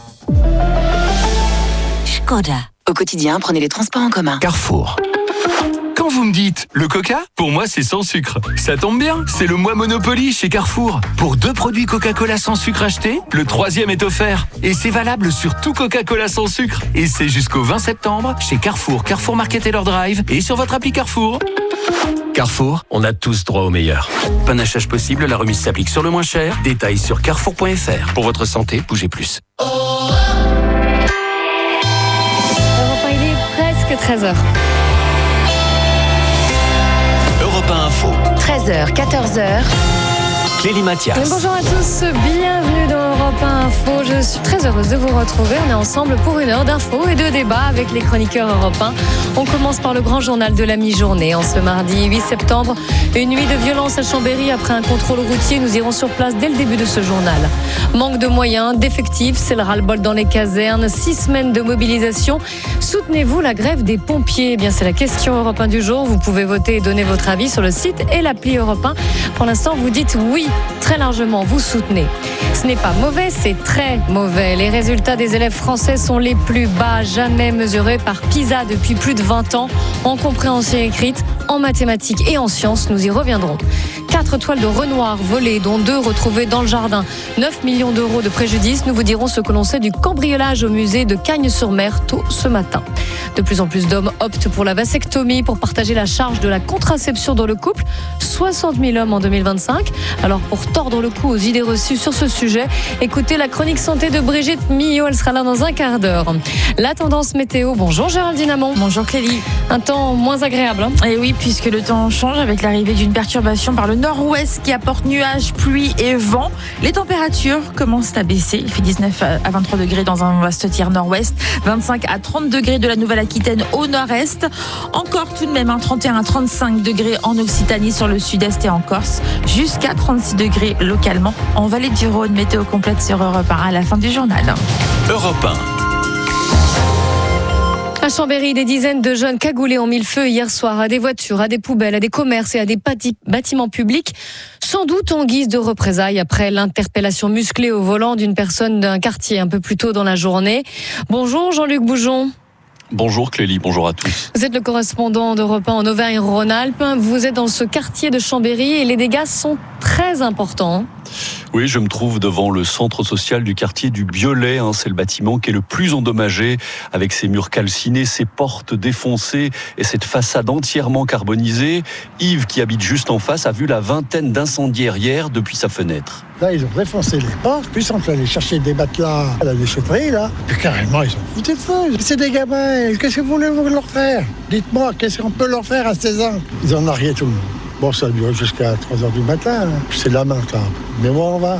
Škoda. Au quotidien, prenez les transports en commun. Carrefour. Quand vous me dites le Coca, pour moi c'est sans sucre. Ça tombe bien, c'est le mois Monopoly chez Carrefour. Pour deux produits Coca-Cola sans sucre achetés, le troisième est offert. Et c'est valable sur tout Coca-Cola sans sucre. Et c'est jusqu'au vingt septembre chez Carrefour, Carrefour Market et leur Drive et sur votre appli Carrefour. Carrefour, on a tous droit au meilleur. Panachage possible, la remise s'applique sur le moins cher. Détails sur carrefour point F R. Pour votre santé, bougez plus. Enfin, il est presque treize heures. Europe un Info. treize heures, quatorze heures. Clélie Mathias. Bonjour à tous, bienvenue dans Europe un Info. Je suis très heureuse de vous retrouver. On est ensemble pour une heure d'infos et de débats avec les chroniqueurs européens. On commence par le grand journal de la mi-journée. En ce mardi huit septembre, une nuit de violence à Chambéry après un contrôle routier. Nous irons sur place dès le début de ce journal. Manque de moyens, d'effectifs, c'est le ras-le-bol dans les casernes. Six semaines de mobilisation. Soutenez-vous la grève des pompiers? Eh bien, c'est la question Europe un du jour. Vous pouvez voter et donner votre avis sur le site et l'appli Europe un. Pour l'instant, vous dites oui. Très largement, vous soutenez. Ce n'est pas mauvais, c'est très mauvais. Les résultats des élèves français sont les plus bas jamais mesurés par PISA depuis plus de vingt ans, en compréhension écrite, en mathématiques et en sciences. Nous y reviendrons. Quatre toiles de Renoir volées, dont deux retrouvées dans le jardin. neuf millions d'euros de préjudice. Nous vous dirons ce que l'on sait du cambriolage au musée de Cagnes-sur-Mer tôt ce matin. De plus en plus d'hommes optent pour la vasectomie pour partager la charge de la contraception dans le couple. soixante mille hommes en deux mille vingt-cinq. Alors pour tordre le cou aux idées reçues sur ce sujet, écoutez la chronique santé de Brigitte Millot. Elle sera là dans un quart d'heure. La tendance météo. Bonjour Géraldine Amont. Bonjour Clélie. Un temps moins agréable. Hein. Et oui, puisque le temps change avec l'arrivée d'une perturbation par le nord-ouest qui apporte nuages, pluie et vent. Les températures commencent à baisser. Il fait dix-neuf à vingt-trois degrés dans un vaste tiers nord-ouest, vingt-cinq à trente degrés de la Nouvelle-Aquitaine au nord-est. Encore tout de même un trente et un à trente-cinq degrés en Occitanie sur le sud-est et en Corse, jusqu'à trente-six degrés localement en Vallée du Rhône. Météo complète sur Europe un à la fin du journal. Europe un. À Chambéry, des dizaines de jeunes cagoulés ont mis le feu hier soir à des voitures, à des poubelles, à des commerces et à des bâtiments publics, sans doute en guise de représailles après l'interpellation musclée au volant d'une personne d'un quartier un peu plus tôt dans la journée. Bonjour Jean-Luc Boujon. Bonjour Clélie, bonjour à tous. Vous êtes le correspondant d'Europe un en Auvergne-Rhône-Alpes. Vous êtes dans ce quartier de Chambéry et les dégâts sont très important. Oui, je me trouve devant le centre social du quartier du Biolay. Hein, c'est le bâtiment qui est le plus endommagé, avec ses murs calcinés, ses portes défoncées et cette façade entièrement carbonisée. Yves, qui habite juste en face, a vu la vingtaine d'incendiaires hier depuis sa fenêtre. Là, ils ont défoncé les portes, puis ils sont allés chercher des matelas à la déchetterie, là. Puis carrément, ils ont foutu de feu. C'est des gamins, qu'est-ce que vous voulez leur faire? Dites-moi, qu'est-ce qu'on peut leur faire à seize ans? Ils en ont rien tout le monde. Bon, ça a duré jusqu'à trois heures du matin. C'est lamentable. Mais bon, on va.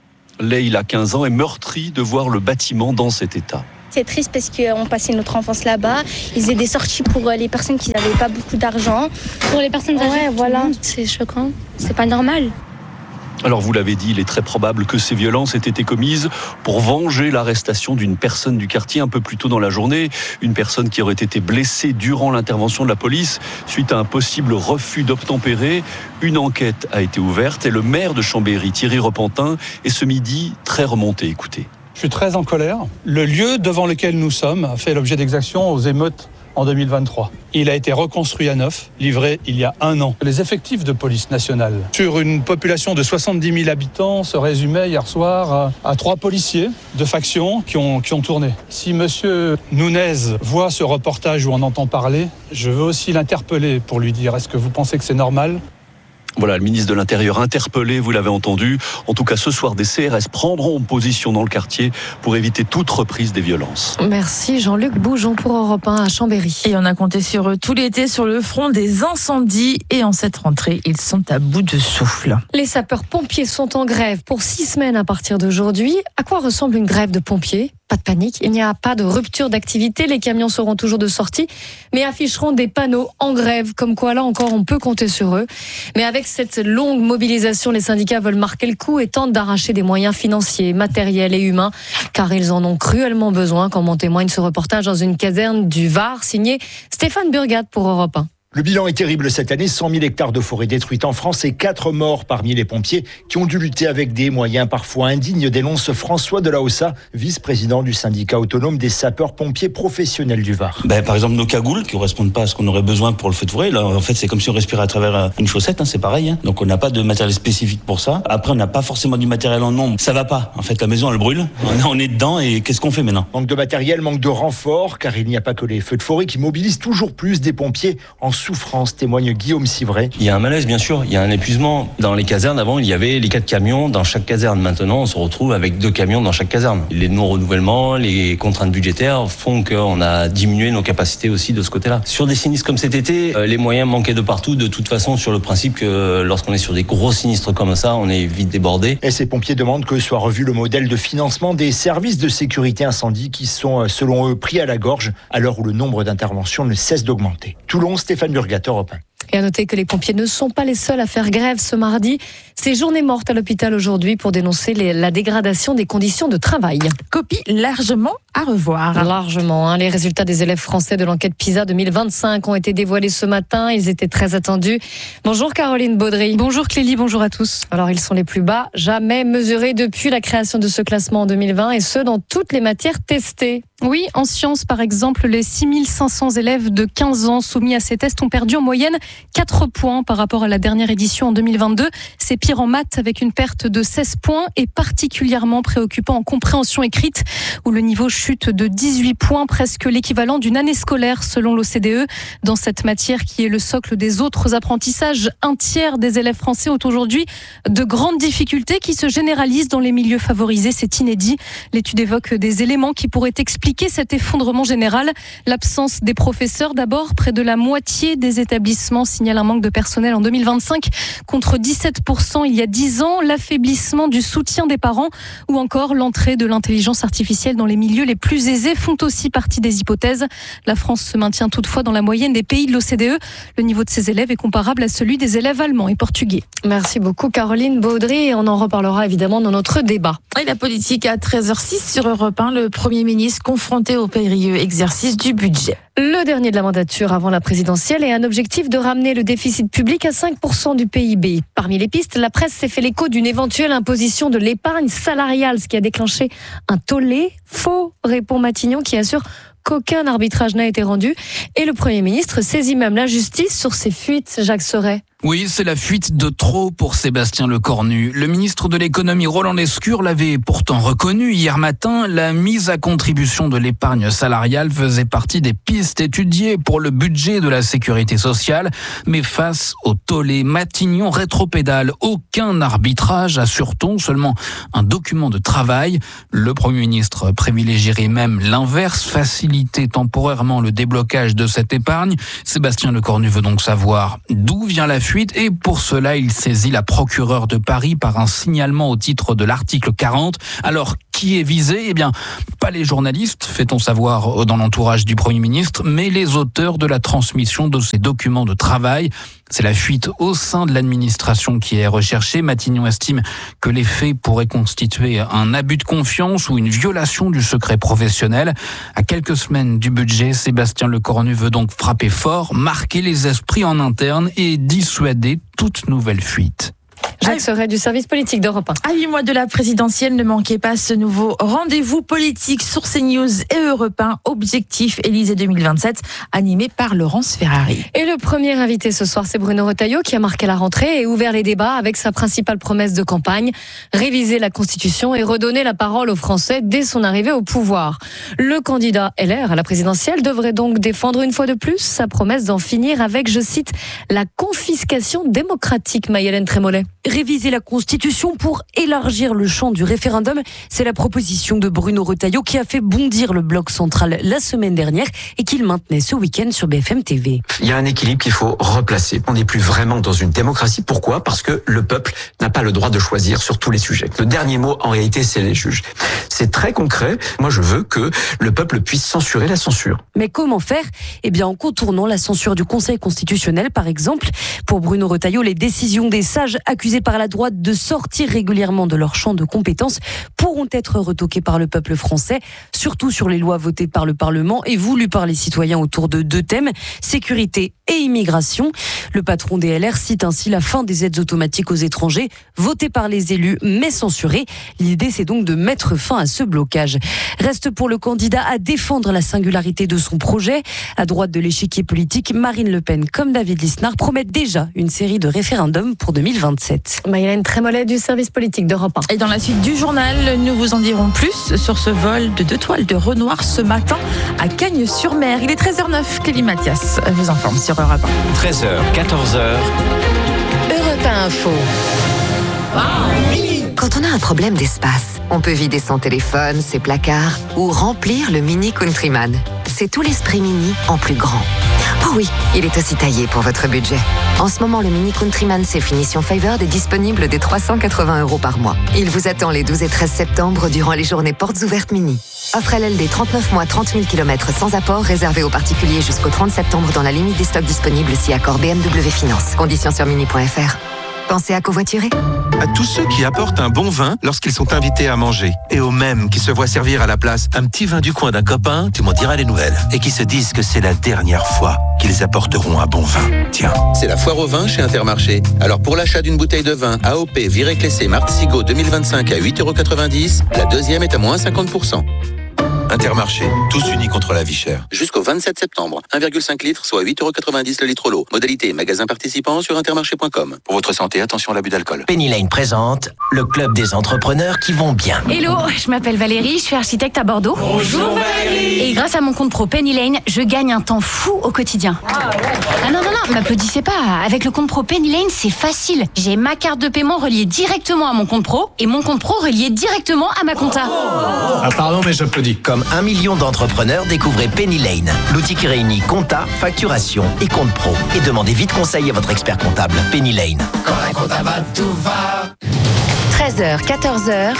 Leïla, quinze ans, est meurtrie de voir le bâtiment dans cet état. C'est triste parce qu'on passait notre enfance là-bas. Ils faisaient des sorties pour les personnes qui n'avaient pas beaucoup d'argent. Pour les personnes âgées, ouais, voilà. C'est choquant. C'est pas normal. Alors vous l'avez dit, il est très probable que ces violences aient été commises pour venger l'arrestation d'une personne du quartier un peu plus tôt dans la journée. Une personne qui aurait été blessée durant l'intervention de la police suite à un possible refus d'obtempérer. Une enquête a été ouverte et le maire de Chambéry, Thierry Repentin, est ce midi très remonté. Écoutez. Je suis très en colère. Le lieu devant lequel nous sommes a fait l'objet d'exactions aux émeutes en deux mille vingt-trois. Il a été reconstruit à neuf, livré il y a un an. Les effectifs de police nationale, sur une population de soixante-dix mille habitants, se résumaient hier soir à, à trois policiers de faction qui ont, qui ont tourné. Si monsieur Nunez voit ce reportage ou en entend parler, je veux aussi l'interpeller pour lui dire, est-ce que vous pensez que c'est normal ? Voilà, le ministre de l'Intérieur interpellé, vous l'avez entendu. En tout cas, ce soir, des C R S prendront position dans le quartier pour éviter toute reprise des violences. Merci Jean-Luc Boujon pour Europe un à Chambéry. Et on a compté sur eux tout l'été sur le front des incendies. Et en cette rentrée, ils sont à bout de souffle. Les sapeurs-pompiers sont en grève pour six semaines à partir d'aujourd'hui. À quoi ressemble une grève de pompiers ? Pas de panique, il n'y a pas de rupture d'activité. Les camions seront toujours de sortie, mais afficheront des panneaux en grève. Comme quoi, là encore, on peut compter sur eux. Mais avec cette longue mobilisation, les syndicats veulent marquer le coup et tentent d'arracher des moyens financiers, matériels et humains, car ils en ont cruellement besoin, comme en témoigne ce reportage dans une caserne du Var, signé Stéphane Burgat pour Europe un. Le bilan est terrible cette année, cent mille hectares de forêt détruites en France et quatre morts parmi les pompiers qui ont dû lutter avec des moyens parfois indignes, dénonce François Delaossa, vice-président du syndicat autonome des sapeurs-pompiers professionnels du Var. Ben, par exemple, nos cagoules qui ne correspondent pas à ce qu'on aurait besoin pour le feu de forêt. Là, en fait, c'est comme si on respirait à travers une chaussette, hein, c'est pareil. Hein. Donc on n'a pas de matériel spécifique pour ça. Après, on n'a pas forcément du matériel en nombre. Ça va pas. En fait, la maison, elle brûle. On est dedans et qu'est-ce qu'on fait maintenant ? Manque de matériel, manque de renfort, car il n'y a pas que les feux de forêt qui mobilisent toujours plus des pompiers en souffrance, témoigne Guillaume Civray. Il y a un malaise, bien sûr. Il y a un épuisement. Dans les casernes, avant, il y avait les quatre camions dans chaque caserne. Maintenant, on se retrouve avec deux camions dans chaque caserne. Les non-renouvellements, les contraintes budgétaires font qu'on a diminué nos capacités aussi de ce côté-là. Sur des sinistres comme cet été, les moyens manquaient de partout. De toute façon, sur le principe que lorsqu'on est sur des gros sinistres comme ça, on est vite débordé. Et ces pompiers demandent que soit revu le modèle de financement des services de sécurité incendie qui sont, selon eux, pris à la gorge à l'heure où le nombre d'interventions ne cesse d'augmenter. Toulon, Stéphane Burgat, Europe un. Et à noter que les pompiers ne sont pas les seuls à faire grève ce mardi. C'est journée morte à l'hôpital aujourd'hui pour dénoncer les, la dégradation des conditions de travail. Copie largement à revoir. Largement. Hein. Les résultats des élèves français de l'enquête PISA deux mille vingt-cinq ont été dévoilés ce matin. Ils étaient très attendus. Bonjour Caroline Baudry. Bonjour Clélie, bonjour à tous. Alors ils sont les plus bas jamais mesurés depuis la création de ce classement en deux mille vingt et ce dans toutes les matières testées. Oui, en sciences par exemple, les six mille cinq cents élèves de quinze ans soumis à ces tests ont perdu en moyenne quatre points par rapport à la dernière édition en deux mille vingt-deux. C'est pire en maths avec une perte de seize points et particulièrement préoccupant en compréhension écrite où le niveau chute de dix-huit points, presque l'équivalent d'une année scolaire selon l'O C D E. Dans cette matière qui est le socle des autres apprentissages, un tiers des élèves français ont aujourd'hui de grandes difficultés qui se généralisent dans les milieux favorisés. C'est inédit. L'étude évoque des éléments qui pourraient expliquer cet effondrement général. L'absence des professeurs d'abord. Près de la moitié des établissements signalent un manque de personnel en deux mille vingt-cinq contre dix-sept pour cent il y a dix ans. L'affaiblissement du soutien des parents ou encore l'entrée de l'intelligence artificielle dans les milieux les plus aisés font aussi partie des hypothèses. La France se maintient toutefois dans la moyenne des pays de l'O C D E. Le niveau de ses élèves est comparable à celui des élèves allemands et portugais. Merci beaucoup Caroline Baudry et on en reparlera évidemment dans notre débat. Et la politique à treize heures six sur Europe un, le Premier ministre confronté au périlleux exercice du budget. Le dernier de la mandature avant la présidentielle et un objectif de ramener le déficit public à cinq pour cent du P I B. Parmi les pistes, la presse s'est fait l'écho d'une éventuelle imposition de l'épargne salariale, ce qui a déclenché un tollé. Faux, répond Matignon qui assure qu'aucun arbitrage n'a été rendu. Et le Premier ministre saisit même la justice sur ces fuites, Jacques Serret. Oui, c'est la fuite de trop pour Sébastien Lecornu. Le ministre de l'économie Roland Lescure l'avait pourtant reconnu hier matin. La mise à contribution de l'épargne salariale faisait partie des pistes étudiées pour le budget de la sécurité sociale. Mais face au tollé Matignon rétropédale, aucun arbitrage, assure-t-on, seulement un document de travail. Le Premier ministre privilégierait même l'inverse, faciliter temporairement le déblocage de cette épargne. Sébastien Lecornu veut donc savoir d'où vient la fuite. Et pour cela, il saisit la procureure de Paris par un signalement au titre de l'article quarante. Alors, qui est visé ? Eh bien, pas les journalistes, fait-on savoir dans l'entourage du Premier ministre, mais les auteurs de la transmission de ces documents de travail. C'est la fuite au sein de l'administration qui est recherchée. Matignon estime que les faits pourraient constituer un abus de confiance ou une violation du secret professionnel. À quelques semaines du budget, Sébastien Lecornu veut donc frapper fort, marquer les esprits en interne et dissuader toute nouvelle fuite. Jacques Serret du service politique d'Europe un. À huit mois de la présidentielle, ne manquez pas ce nouveau rendez-vous politique sur CNews et Europe un, Objectif Élysée deux mille vingt-sept, animé par Laurence Ferrari. Et le premier invité ce soir, c'est Bruno Retailleau qui a marqué la rentrée et ouvert les débats avec sa principale promesse de campagne, réviser la Constitution et redonner la parole aux Français dès son arrivée au pouvoir. Le candidat L R à la présidentielle devrait donc défendre une fois de plus sa promesse d'en finir avec, je cite, la confiscation démocratique. Maï-Hélène Trémollet. Réviser la Constitution pour élargir le champ du référendum, c'est la proposition de Bruno Retailleau qui a fait bondir le bloc central la semaine dernière et qu'il maintenait ce week-end sur B F M T V. Il y a un équilibre qu'il faut replacer. On n'est plus vraiment dans une démocratie. Pourquoi ? Parce que le peuple n'a pas le droit de choisir sur tous les sujets. Le dernier mot, en réalité, c'est les juges. C'est très concret. Moi, je veux que le peuple puisse censurer la censure. Mais comment faire ? Eh bien, en contournant la censure du Conseil constitutionnel, par exemple. Pour Bruno Retailleau, les décisions des sages accusés par la droite de sortir régulièrement de leur champ de compétences pourront être retoquées par le peuple français, surtout sur les lois votées par le Parlement et voulues par les citoyens autour de deux thèmes, sécurité et immigration. Le patron des L R cite ainsi la fin des aides automatiques aux étrangers, votées par les élus mais censurées. L'idée, c'est donc de mettre fin à ce blocage. Reste pour le candidat à défendre la singularité de son projet. À droite de l'échiquier politique, Marine Le Pen comme David Lisnard promettent déjà une série de référendums pour deux mille vingt-sept. Maïlène Trémollet du service politique d'Europe un. Et dans la suite du journal, nous vous en dirons plus sur ce vol de deux toiles de Renoir ce matin à Cagnes-sur-Mer. Il est treize heures zéro neuf, Clélie Mathias vous informe sur Europe un. treize heures, quatorze heures. Europe un Info. Quand on a un problème d'espace, on peut vider son téléphone, ses placards ou remplir le Mini Countryman. C'est tout l'esprit Mini en plus grand. Oh oui, il est aussi taillé pour votre budget. En ce moment, le Mini Countryman C Finition Favored est disponible dès trois cent quatre-vingts euros par mois. Il vous attend les douze et treize septembre durant les journées portes ouvertes Mini. Offre L L D trente-neuf mois, trente mille kilomètres sans apport, réservé aux particuliers jusqu'au trente septembre dans la limite des stocks disponibles si accord B M W Finance. Conditions sur mini point F R. Pensez à covoiturer. À tous ceux qui apportent un bon vin lorsqu'ils sont invités à manger. Et aux mêmes qui se voient servir à la place un petit vin du coin d'un copain, tu m'en diras les nouvelles. Et qui se disent que c'est la dernière fois qu'ils apporteront un bon vin. Tiens. C'est la foire au vin chez Intermarché. Alors pour l'achat d'une bouteille de vin A O P Viré Clessé Martesigo deux mille vingt-cinq à huit euros quatre-vingt-dix, la deuxième est à moins cinquante pour cent. Intermarché, tous unis contre la vie chère. Jusqu'au vingt-sept septembre, un virgule cinq litres, soit huit euros quatre-vingt-dix le litre l'eau. Modalité magasin participant sur intermarché point com. Pour votre santé, attention à l'abus d'alcool. Penny Lane présente le club des entrepreneurs qui vont bien. Hello, je m'appelle Valérie, je suis architecte à Bordeaux. Bonjour Valérie. Et grâce à mon compte pro Penny Lane, je gagne un temps fou au quotidien. Ah, ouais. ah non, non, non, m'applaudissez pas. Avec le compte pro Penny Lane, c'est facile. J'ai ma carte de paiement reliée directement à mon compte pro et mon compte pro relié directement à ma compta. Ah pardon, mais j'applaudis. Comme un million d'entrepreneurs Entrepreneurs, découvrez Penny Lane, l'outil qui réunit compta, facturation et compte pro. Et demandez vite conseil à votre expert comptable. Penny Lane. Quand la compta va, tout va. treize heures, quatorze heures.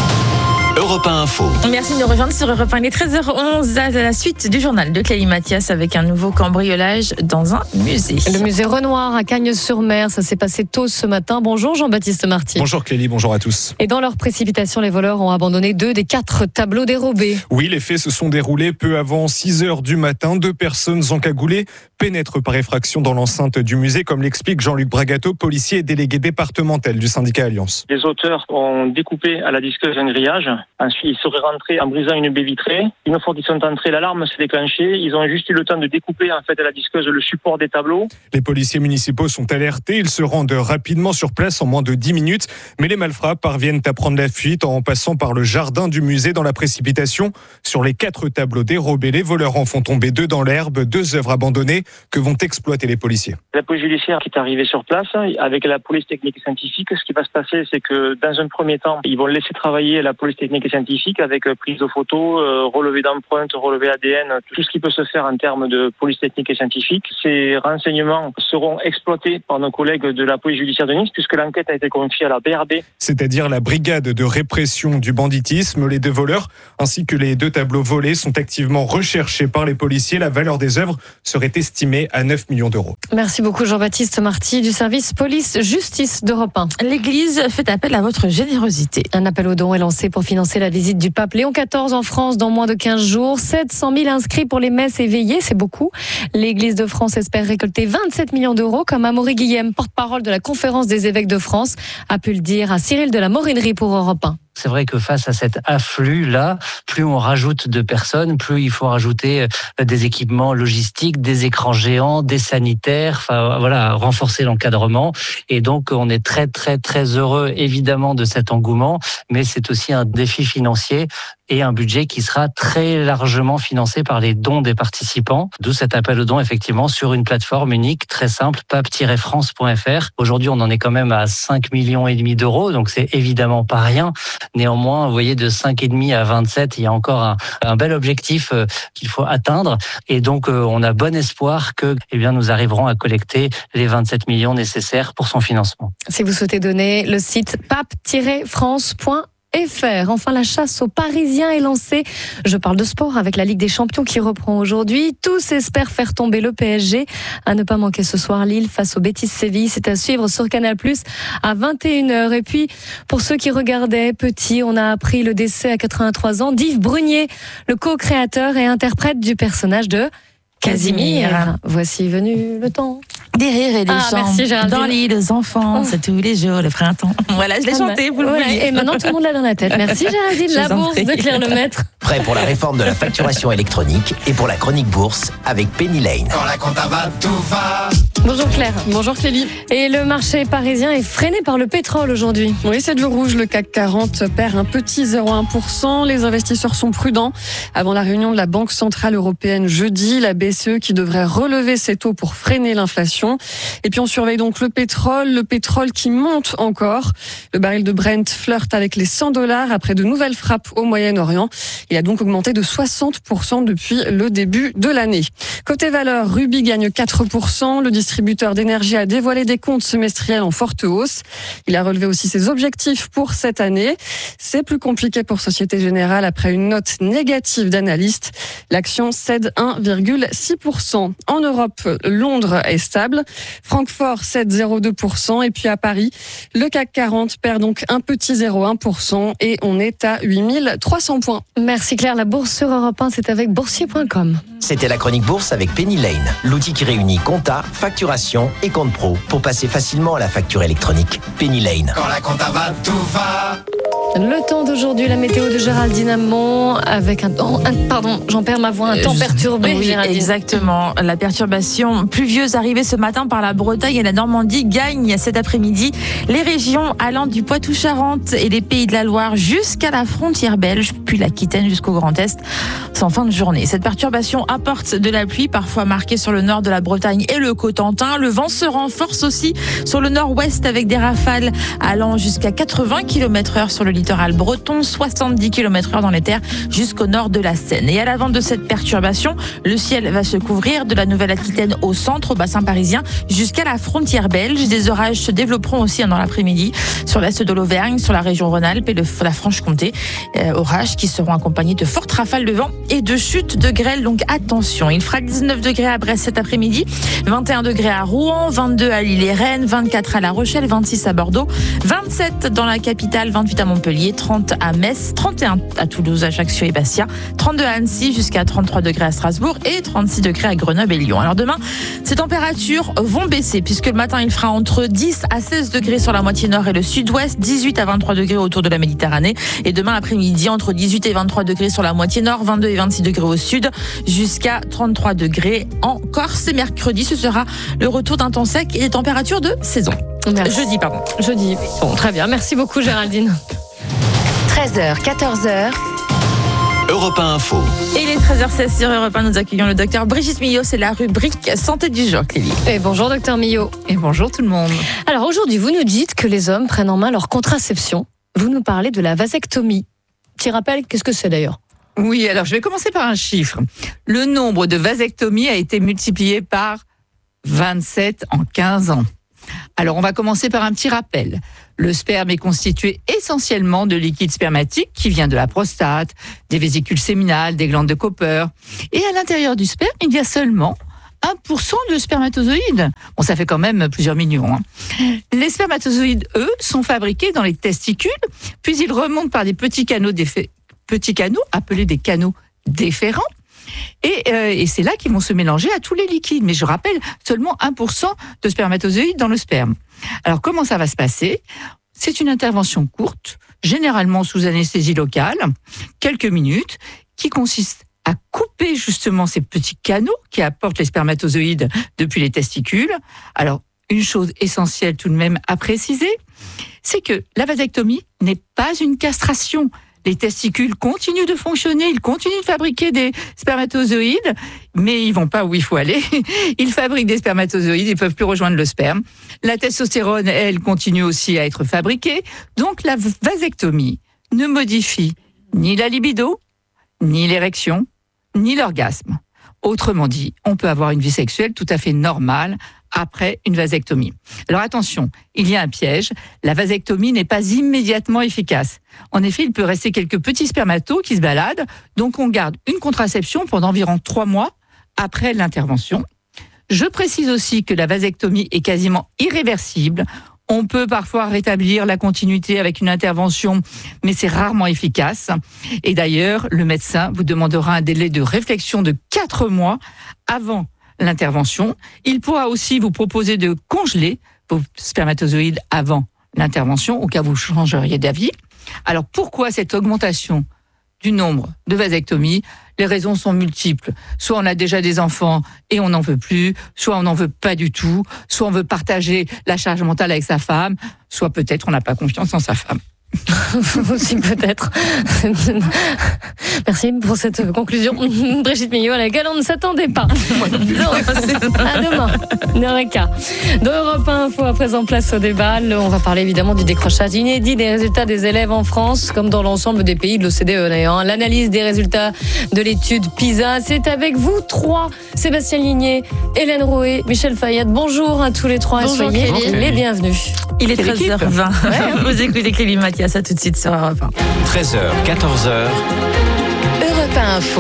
Europe un Info. Merci de nous rejoindre sur Europe un. Il est treize heures onze à la suite du journal de Clélie Mathias avec un nouveau cambriolage dans un musée. Le musée Renoir à Cagnes-sur-Mer, ça s'est passé tôt ce matin. Bonjour Jean-Baptiste Marty. Bonjour Clélie, bonjour à tous. Et dans leur précipitation, les voleurs ont abandonné deux des quatre tableaux dérobés. Oui, les faits se sont déroulés peu avant six heures du matin. Deux personnes encagoulées pénètrent par effraction dans l'enceinte du musée, comme l'explique Jean-Luc Bragato, policier et délégué départemental du syndicat Alliance. Les auteurs ont découpé à la disqueuse un grillage Ensuite, ils seraient rentrés en brisant une baie vitrée. Une fois qu'ils sont entrés, l'alarme s'est déclenchée. Ils ont juste eu le temps de découper en fait à la disqueuse le support des tableaux. Les policiers municipaux sont alertés. Ils se rendent rapidement sur place en moins de dix minutes. Mais les malfrats parviennent à prendre la fuite en passant par le jardin du musée dans la précipitation. Sur les quatre tableaux dérobés, les voleurs en font tomber deux dans l'herbe, deux œuvres abandonnées que vont exploiter les policiers. La police judiciaire qui est arrivée sur place avec la police technique et scientifique, ce qui va se passer, c'est que dans un premier temps, ils vont laisser travailler la police technique et scientifique avec prise de photos, euh, relevé d'empreintes, relevé A D N, tout ce qui peut se faire en termes de police technique et scientifique. Ces renseignements seront exploités par nos collègues de la police judiciaire de Nice puisque l'enquête a été confiée à la B R B. C'est-à-dire la brigade de répression du banditisme. Les deux voleurs ainsi que les deux tableaux volés sont activement recherchés par les policiers. La valeur des œuvres serait estimée à neuf millions d'euros. Merci beaucoup Jean-Baptiste Marty du service police-justice d'Europe un. L'Église fait appel à votre générosité. Un appel aux dons est lancé pour financer la visite du pape Léon quatorze en France dans moins de quinze jours. sept cent mille inscrits pour les messes et veillées, c'est beaucoup. L'Église de France espère récolter vingt-sept millions d'euros, comme Amaury Guillem, porte-parole de la Conférence des évêques de France, a pu le dire à Cyril de la Morinerie pour Europe un. C'est vrai que face à cet afflux-là, plus on rajoute de personnes, plus il faut rajouter des équipements logistiques, des écrans géants, des sanitaires, enfin voilà, renforcer l'encadrement. Et donc on est très très très heureux évidemment de cet engouement, mais c'est aussi un défi financier et un budget qui sera très largement financé par les dons des participants. D'où cet appel aux dons effectivement sur une plateforme unique, très simple, pape tiret france point f r. Aujourd'hui on en est quand même à cinq millions et demi d'euros, donc c'est évidemment pas rien. Néanmoins, vous voyez, de cinq virgule cinq à vingt-sept, il y a encore un, un bel objectif euh, qu'il faut atteindre. Et donc, euh, on a bon espoir que eh bien, nous arriverons à collecter les vingt-sept millions nécessaires pour son financement. Si vous souhaitez donner, le site pape tiret france point f r. Enfin, la chasse aux Parisiens est lancée. Je parle de sport avec la Ligue des Champions qui reprend aujourd'hui. Tous espèrent faire tomber le P S G. À ne pas manquer ce soir, Lille face au Betis Séville. C'est à suivre sur Canal plus, à vingt et une heures. Et puis, pour ceux qui regardaient petit, on a appris le décès à quatre-vingt-trois ans d'Yves Brunier, le co-créateur et interprète du personnage de Casimir. Casimir. Voici venu le temps des rires et des ah, chants merci, dans l'île des enfants, oh. C'est tous les jours le printemps. Voilà, je l'ai ah, chanté, vous le voilà, voyez. Et maintenant tout le monde l'a dans la tête. Merci Géraldine, la bourse prie. De Claire Lemaître. Prêt pour la réforme de la facturation électronique et pour la chronique bourse avec Penny Lane. Quand la compta va, tout va. Bonjour Claire. Bonjour Clélie. Et le marché parisien est freiné par le pétrole aujourd'hui. Oui, c'est du rouge. Le C A C quarante perd un petit zéro virgule un pour cent. Les investisseurs sont prudents. Avant la réunion de la Banque Centrale Européenne jeudi, la B C E qui devrait relever ses taux pour freiner l'inflation. Et puis on surveille donc le pétrole, le pétrole qui monte encore. Le baril de Brent flirte avec les cent dollars après de nouvelles frappes au Moyen-Orient. Il a donc augmenté de soixante pour cent depuis le début de l'année. Côté valeur, Ruby gagne quatre pour cent. Le distributeur d'énergie a dévoilé des comptes semestriels en forte hausse. Il a relevé aussi ses objectifs pour cette année. C'est plus compliqué pour Société Générale après une note négative d'analystes. L'action cède un virgule six pour cent. En Europe, Londres est stable. Francfort cède zéro virgule deux pour cent. Et puis à Paris, le C A C quarante perd donc un petit zéro virgule un pour cent et on est à huit mille trois cents points. Merci Claire. La bourse sur Europe un, c'est avec boursier point com. C'était la chronique bourse avec Penny Lane, l'outil qui réunit compta, facturation et compte pro pour passer facilement à la facture électronique. Penny Lane. Quand la compta va, tout va. Le temps d'aujourd'hui, la météo de Géraldine Amont avec un, oh, un pardon, j'en perds ma voix, un temps perturbé. Oui, Géraldine. Exactement. La perturbation pluvieuse arrivée ce matin par la Bretagne et la Normandie gagne cet après-midi les régions allant du Poitou-Charentes et les Pays de la Loire jusqu'à la frontière belge, puis l'Aquitaine jusqu'au Grand Est. C'est en fin de journée. Cette perturbation apporte de la pluie, parfois marquée sur le nord de la Bretagne et le Cotentin. Le vent se renforce aussi sur le nord-ouest avec des rafales allant jusqu'à quatre-vingts kilomètres heure sur le littoral breton, soixante-dix kilomètres heure dans les terres jusqu'au nord de la Seine. Et à l'avant de cette perturbation, le ciel va se couvrir de la Nouvelle-Aquitaine au centre, au bassin parisien, jusqu'à la frontière belge. Des orages se développeront aussi dans l'après-midi sur l'est de l'Auvergne, sur la région Rhône-Alpes et de la Franche-Comté. Euh, orages qui seront accompagnés de fortes rafales de vent et de chutes de grêle. Donc attention, il fera dix-neuf degrés à Brest cet après-midi, vingt et un degrés à Rouen, vingt-deux à Lille et Rennes, vingt-quatre à La Rochelle, vingt-six à Bordeaux, vingt-sept dans la capitale, vingt-huit à Montpellier. Montpellier, trente à Metz, trente et un à Toulouse, Ajaccio et Bastia, trente-deux à Annecy, jusqu'à trente-trois degrés à Strasbourg et trente-six degrés à Grenoble et Lyon. Alors demain, ces températures vont baisser puisque le matin, il fera entre dix à seize degrés sur la moitié nord et le sud-ouest, dix-huit à vingt-trois degrés autour de la Méditerranée. Et demain après-midi, entre dix-huit et vingt-trois degrés sur la moitié nord, vingt-deux et vingt-six degrés au sud, jusqu'à trente-trois degrés en Corse. Et mercredi, ce sera le retour d'un temps sec et des températures de saison. Merci. Jeudi, pardon. Jeudi. Bon, très bien. Merci beaucoup, Géraldine. treize heures, quatorze heures. Europe un Info. Et il est treize heures seize sur Europe un, nous accueillons le docteur Brigitte Millot, c'est la rubrique Santé du jour, Clélie. Et bonjour docteur Millot. Et bonjour tout le monde. Alors aujourd'hui, vous nous dites que les hommes prennent en main leur contraception. Vous nous parlez de la vasectomie. Petit rappel, qu'est-ce que c'est d'ailleurs ? Oui, alors je vais commencer par un chiffre. Le nombre de vasectomies a été multiplié par vingt-sept en quinze ans. Alors on va commencer par un petit rappel. Le sperme est constitué essentiellement de liquide spermatique qui vient de la prostate, des vésicules séminales, des glandes de Cooper. Et à l'intérieur du sperme, il y a seulement un pour cent de spermatozoïdes. Bon, ça fait quand même plusieurs millions. Hein. Les spermatozoïdes, eux, sont fabriqués dans les testicules, puis ils remontent par des petits canaux, défé... petits canaux appelés des canaux déférents. Et, euh, et c'est là qu'ils vont se mélanger à tous les liquides. Mais je rappelle, seulement un pour cent de spermatozoïdes dans le sperme. Alors, comment ça va se passer ? C'est une intervention courte, généralement sous anesthésie locale, quelques minutes, qui consiste à couper justement ces petits canaux qui apportent les spermatozoïdes depuis les testicules. Alors, une chose essentielle tout de même à préciser, c'est que la vasectomie n'est pas une castration. Les testicules continuent de fonctionner, ils continuent de fabriquer des spermatozoïdes, mais ils vont pas où il faut aller. Ils fabriquent des spermatozoïdes, ils peuvent plus rejoindre le sperme. La testostérone, elle, continue aussi à être fabriquée. Donc la vasectomie ne modifie ni la libido, ni l'érection, ni l'orgasme. Autrement dit, on peut avoir une vie sexuelle tout à fait normale après une vasectomie. Alors attention, il y a un piège, la vasectomie n'est pas immédiatement efficace. En effet, il peut rester quelques petits spermatos qui se baladent, donc on garde une contraception pendant environ trois mois après l'intervention. Je précise aussi que la vasectomie est quasiment irréversible. On peut parfois rétablir la continuité avec une intervention, mais c'est rarement efficace. Et d'ailleurs, le médecin vous demandera un délai de réflexion de quatre mois avant l'intervention. Il pourra aussi vous proposer de congeler vos spermatozoïdes avant l'intervention, au cas où vous changeriez d'avis. Alors pourquoi cette augmentation du nombre de vasectomies? Les raisons sont multiples. Soit on a déjà des enfants et on n'en veut plus, soit on n'en veut pas du tout, soit on veut partager la charge mentale avec sa femme, soit peut-être on n'a pas confiance en sa femme. Aussi peut-être. Merci pour cette conclusion. Brigitte Millot, à laquelle on ne s'attendait pas. Donc, à demain, dans le cas. Dans Europe un Info, à présent, place au débat. On va parler évidemment du décrochage inédit des résultats des élèves en France, comme dans l'ensemble des pays de l'O C D E d'ailleurs. L'analyse des résultats de l'étude PISA, c'est avec vous trois, Sébastien Ligné, Hélène Roé, Michel Fayette. Bonjour à tous les trois. Bonjour, soyez Clélie. les bienvenus. Il est treize heures vingt. Ouais, vous écoutez Clélie Mathias, à tout de suite sur Europe un. treize heures, quatorze heures. Europe un Info.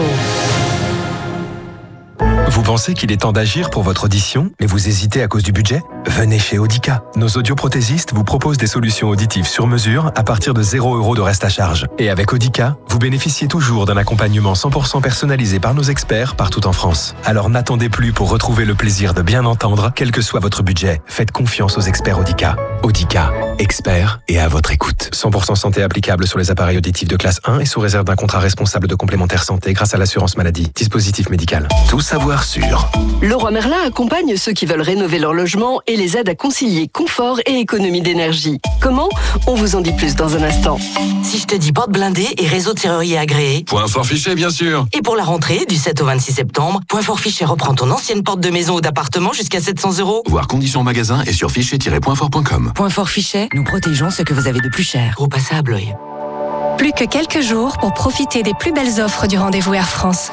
Vous pensez qu'il est temps d'agir pour votre audition, mais vous hésitez à cause du budget? Venez chez Audica. Nos audioprothésistes vous proposent des solutions auditives sur mesure à partir de zéro euro de reste à charge. Et avec Audica, vous bénéficiez toujours d'un accompagnement cent pour cent personnalisé par nos experts partout en France. Alors n'attendez plus pour retrouver le plaisir de bien entendre, quel que soit votre budget. Faites confiance aux experts Audica. Audica, experts et à votre écoute. cent pour cent santé applicable sur les appareils auditifs de classe un et sous réserve d'un contrat responsable de complémentaire santé grâce à l'assurance maladie. Dispositif médical. Tout savoir sûr. Leroy Merlin accompagne ceux qui veulent rénover leur logement et les aide à concilier confort et économie d'énergie. Comment? On vous en dit plus dans un instant. Si je te dis porte blindée et réseau de serrurier agréé. Point fort Fichet, bien sûr. Et pour la rentrée, du sept au vingt-six septembre, Point fort Fichet reprend ton ancienne porte de maison ou d'appartement jusqu'à sept cents euros. Voir conditions magasin et sur fichet tiret point fort point com. Point fort Fichet, nous protégeons ce que vous avez de plus cher. Groupe A S A à Blois. Plus que quelques jours pour profiter des plus belles offres du rendez-vous Air France.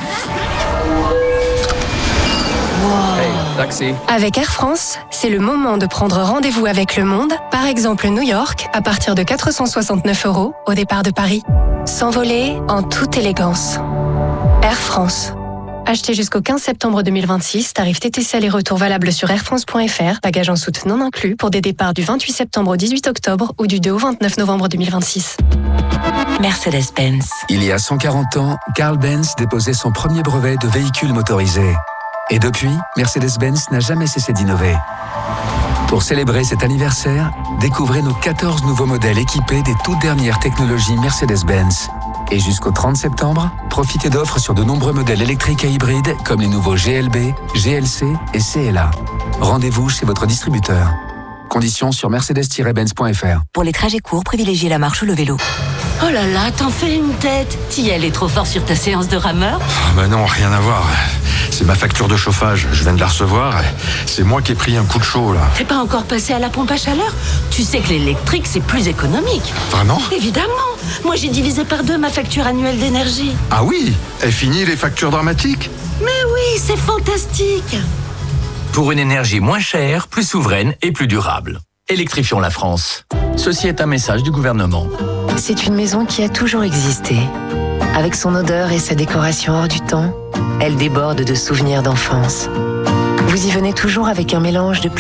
Taxi. Avec Air France, c'est le moment de prendre rendez-vous avec le monde, par exemple New York, à partir de quatre cent soixante-neuf euros au départ de Paris. S'envoler en toute élégance. Air France. Acheté jusqu'au quinze septembre deux mille vingt-six, tarif T T C aller-retour valable sur air france point f r, bagage en soute non inclus pour des départs du vingt-huit septembre au dix-huit octobre ou du deux au vingt-neuf novembre deux mille vingt-six. Mercedes-Benz. Il y a cent quarante ans, Carl Benz déposait son premier brevet de véhicule motorisé. Et depuis, Mercedes-Benz n'a jamais cessé d'innover. Pour célébrer cet anniversaire, découvrez nos quatorze nouveaux modèles équipés des toutes dernières technologies Mercedes-Benz. Et jusqu'au trente septembre, profitez d'offres sur de nombreux modèles électriques et hybrides comme les nouveaux G L B, G L C et C L A. Rendez-vous chez votre distributeur. Conditions sur mercedes tiret benz point f r. Pour les trajets courts, privilégiez la marche ou le vélo. Oh là là, t'en fais une tête. T'y allais trop fort sur ta séance de rameur? Ah bah non, rien à voir. C'est ma facture de chauffage. Je viens de la recevoir. C'est moi qui ai pris un coup de chaud, là. T'es pas encore passé à la pompe à chaleur? Tu sais que l'électrique, c'est plus économique. Vraiment? Évidemment. Moi, j'ai divisé par deux ma facture annuelle d'énergie. Ah oui? Et fini les factures dramatiques? Mais oui, c'est fantastique. Pour une énergie moins chère, plus souveraine et plus durable. Électrifions la France. Ceci est un message du gouvernement. C'est une maison qui a toujours existé. Avec son odeur et sa décoration hors du temps, elle déborde de souvenirs d'enfance. Vous y venez toujours avec un mélange de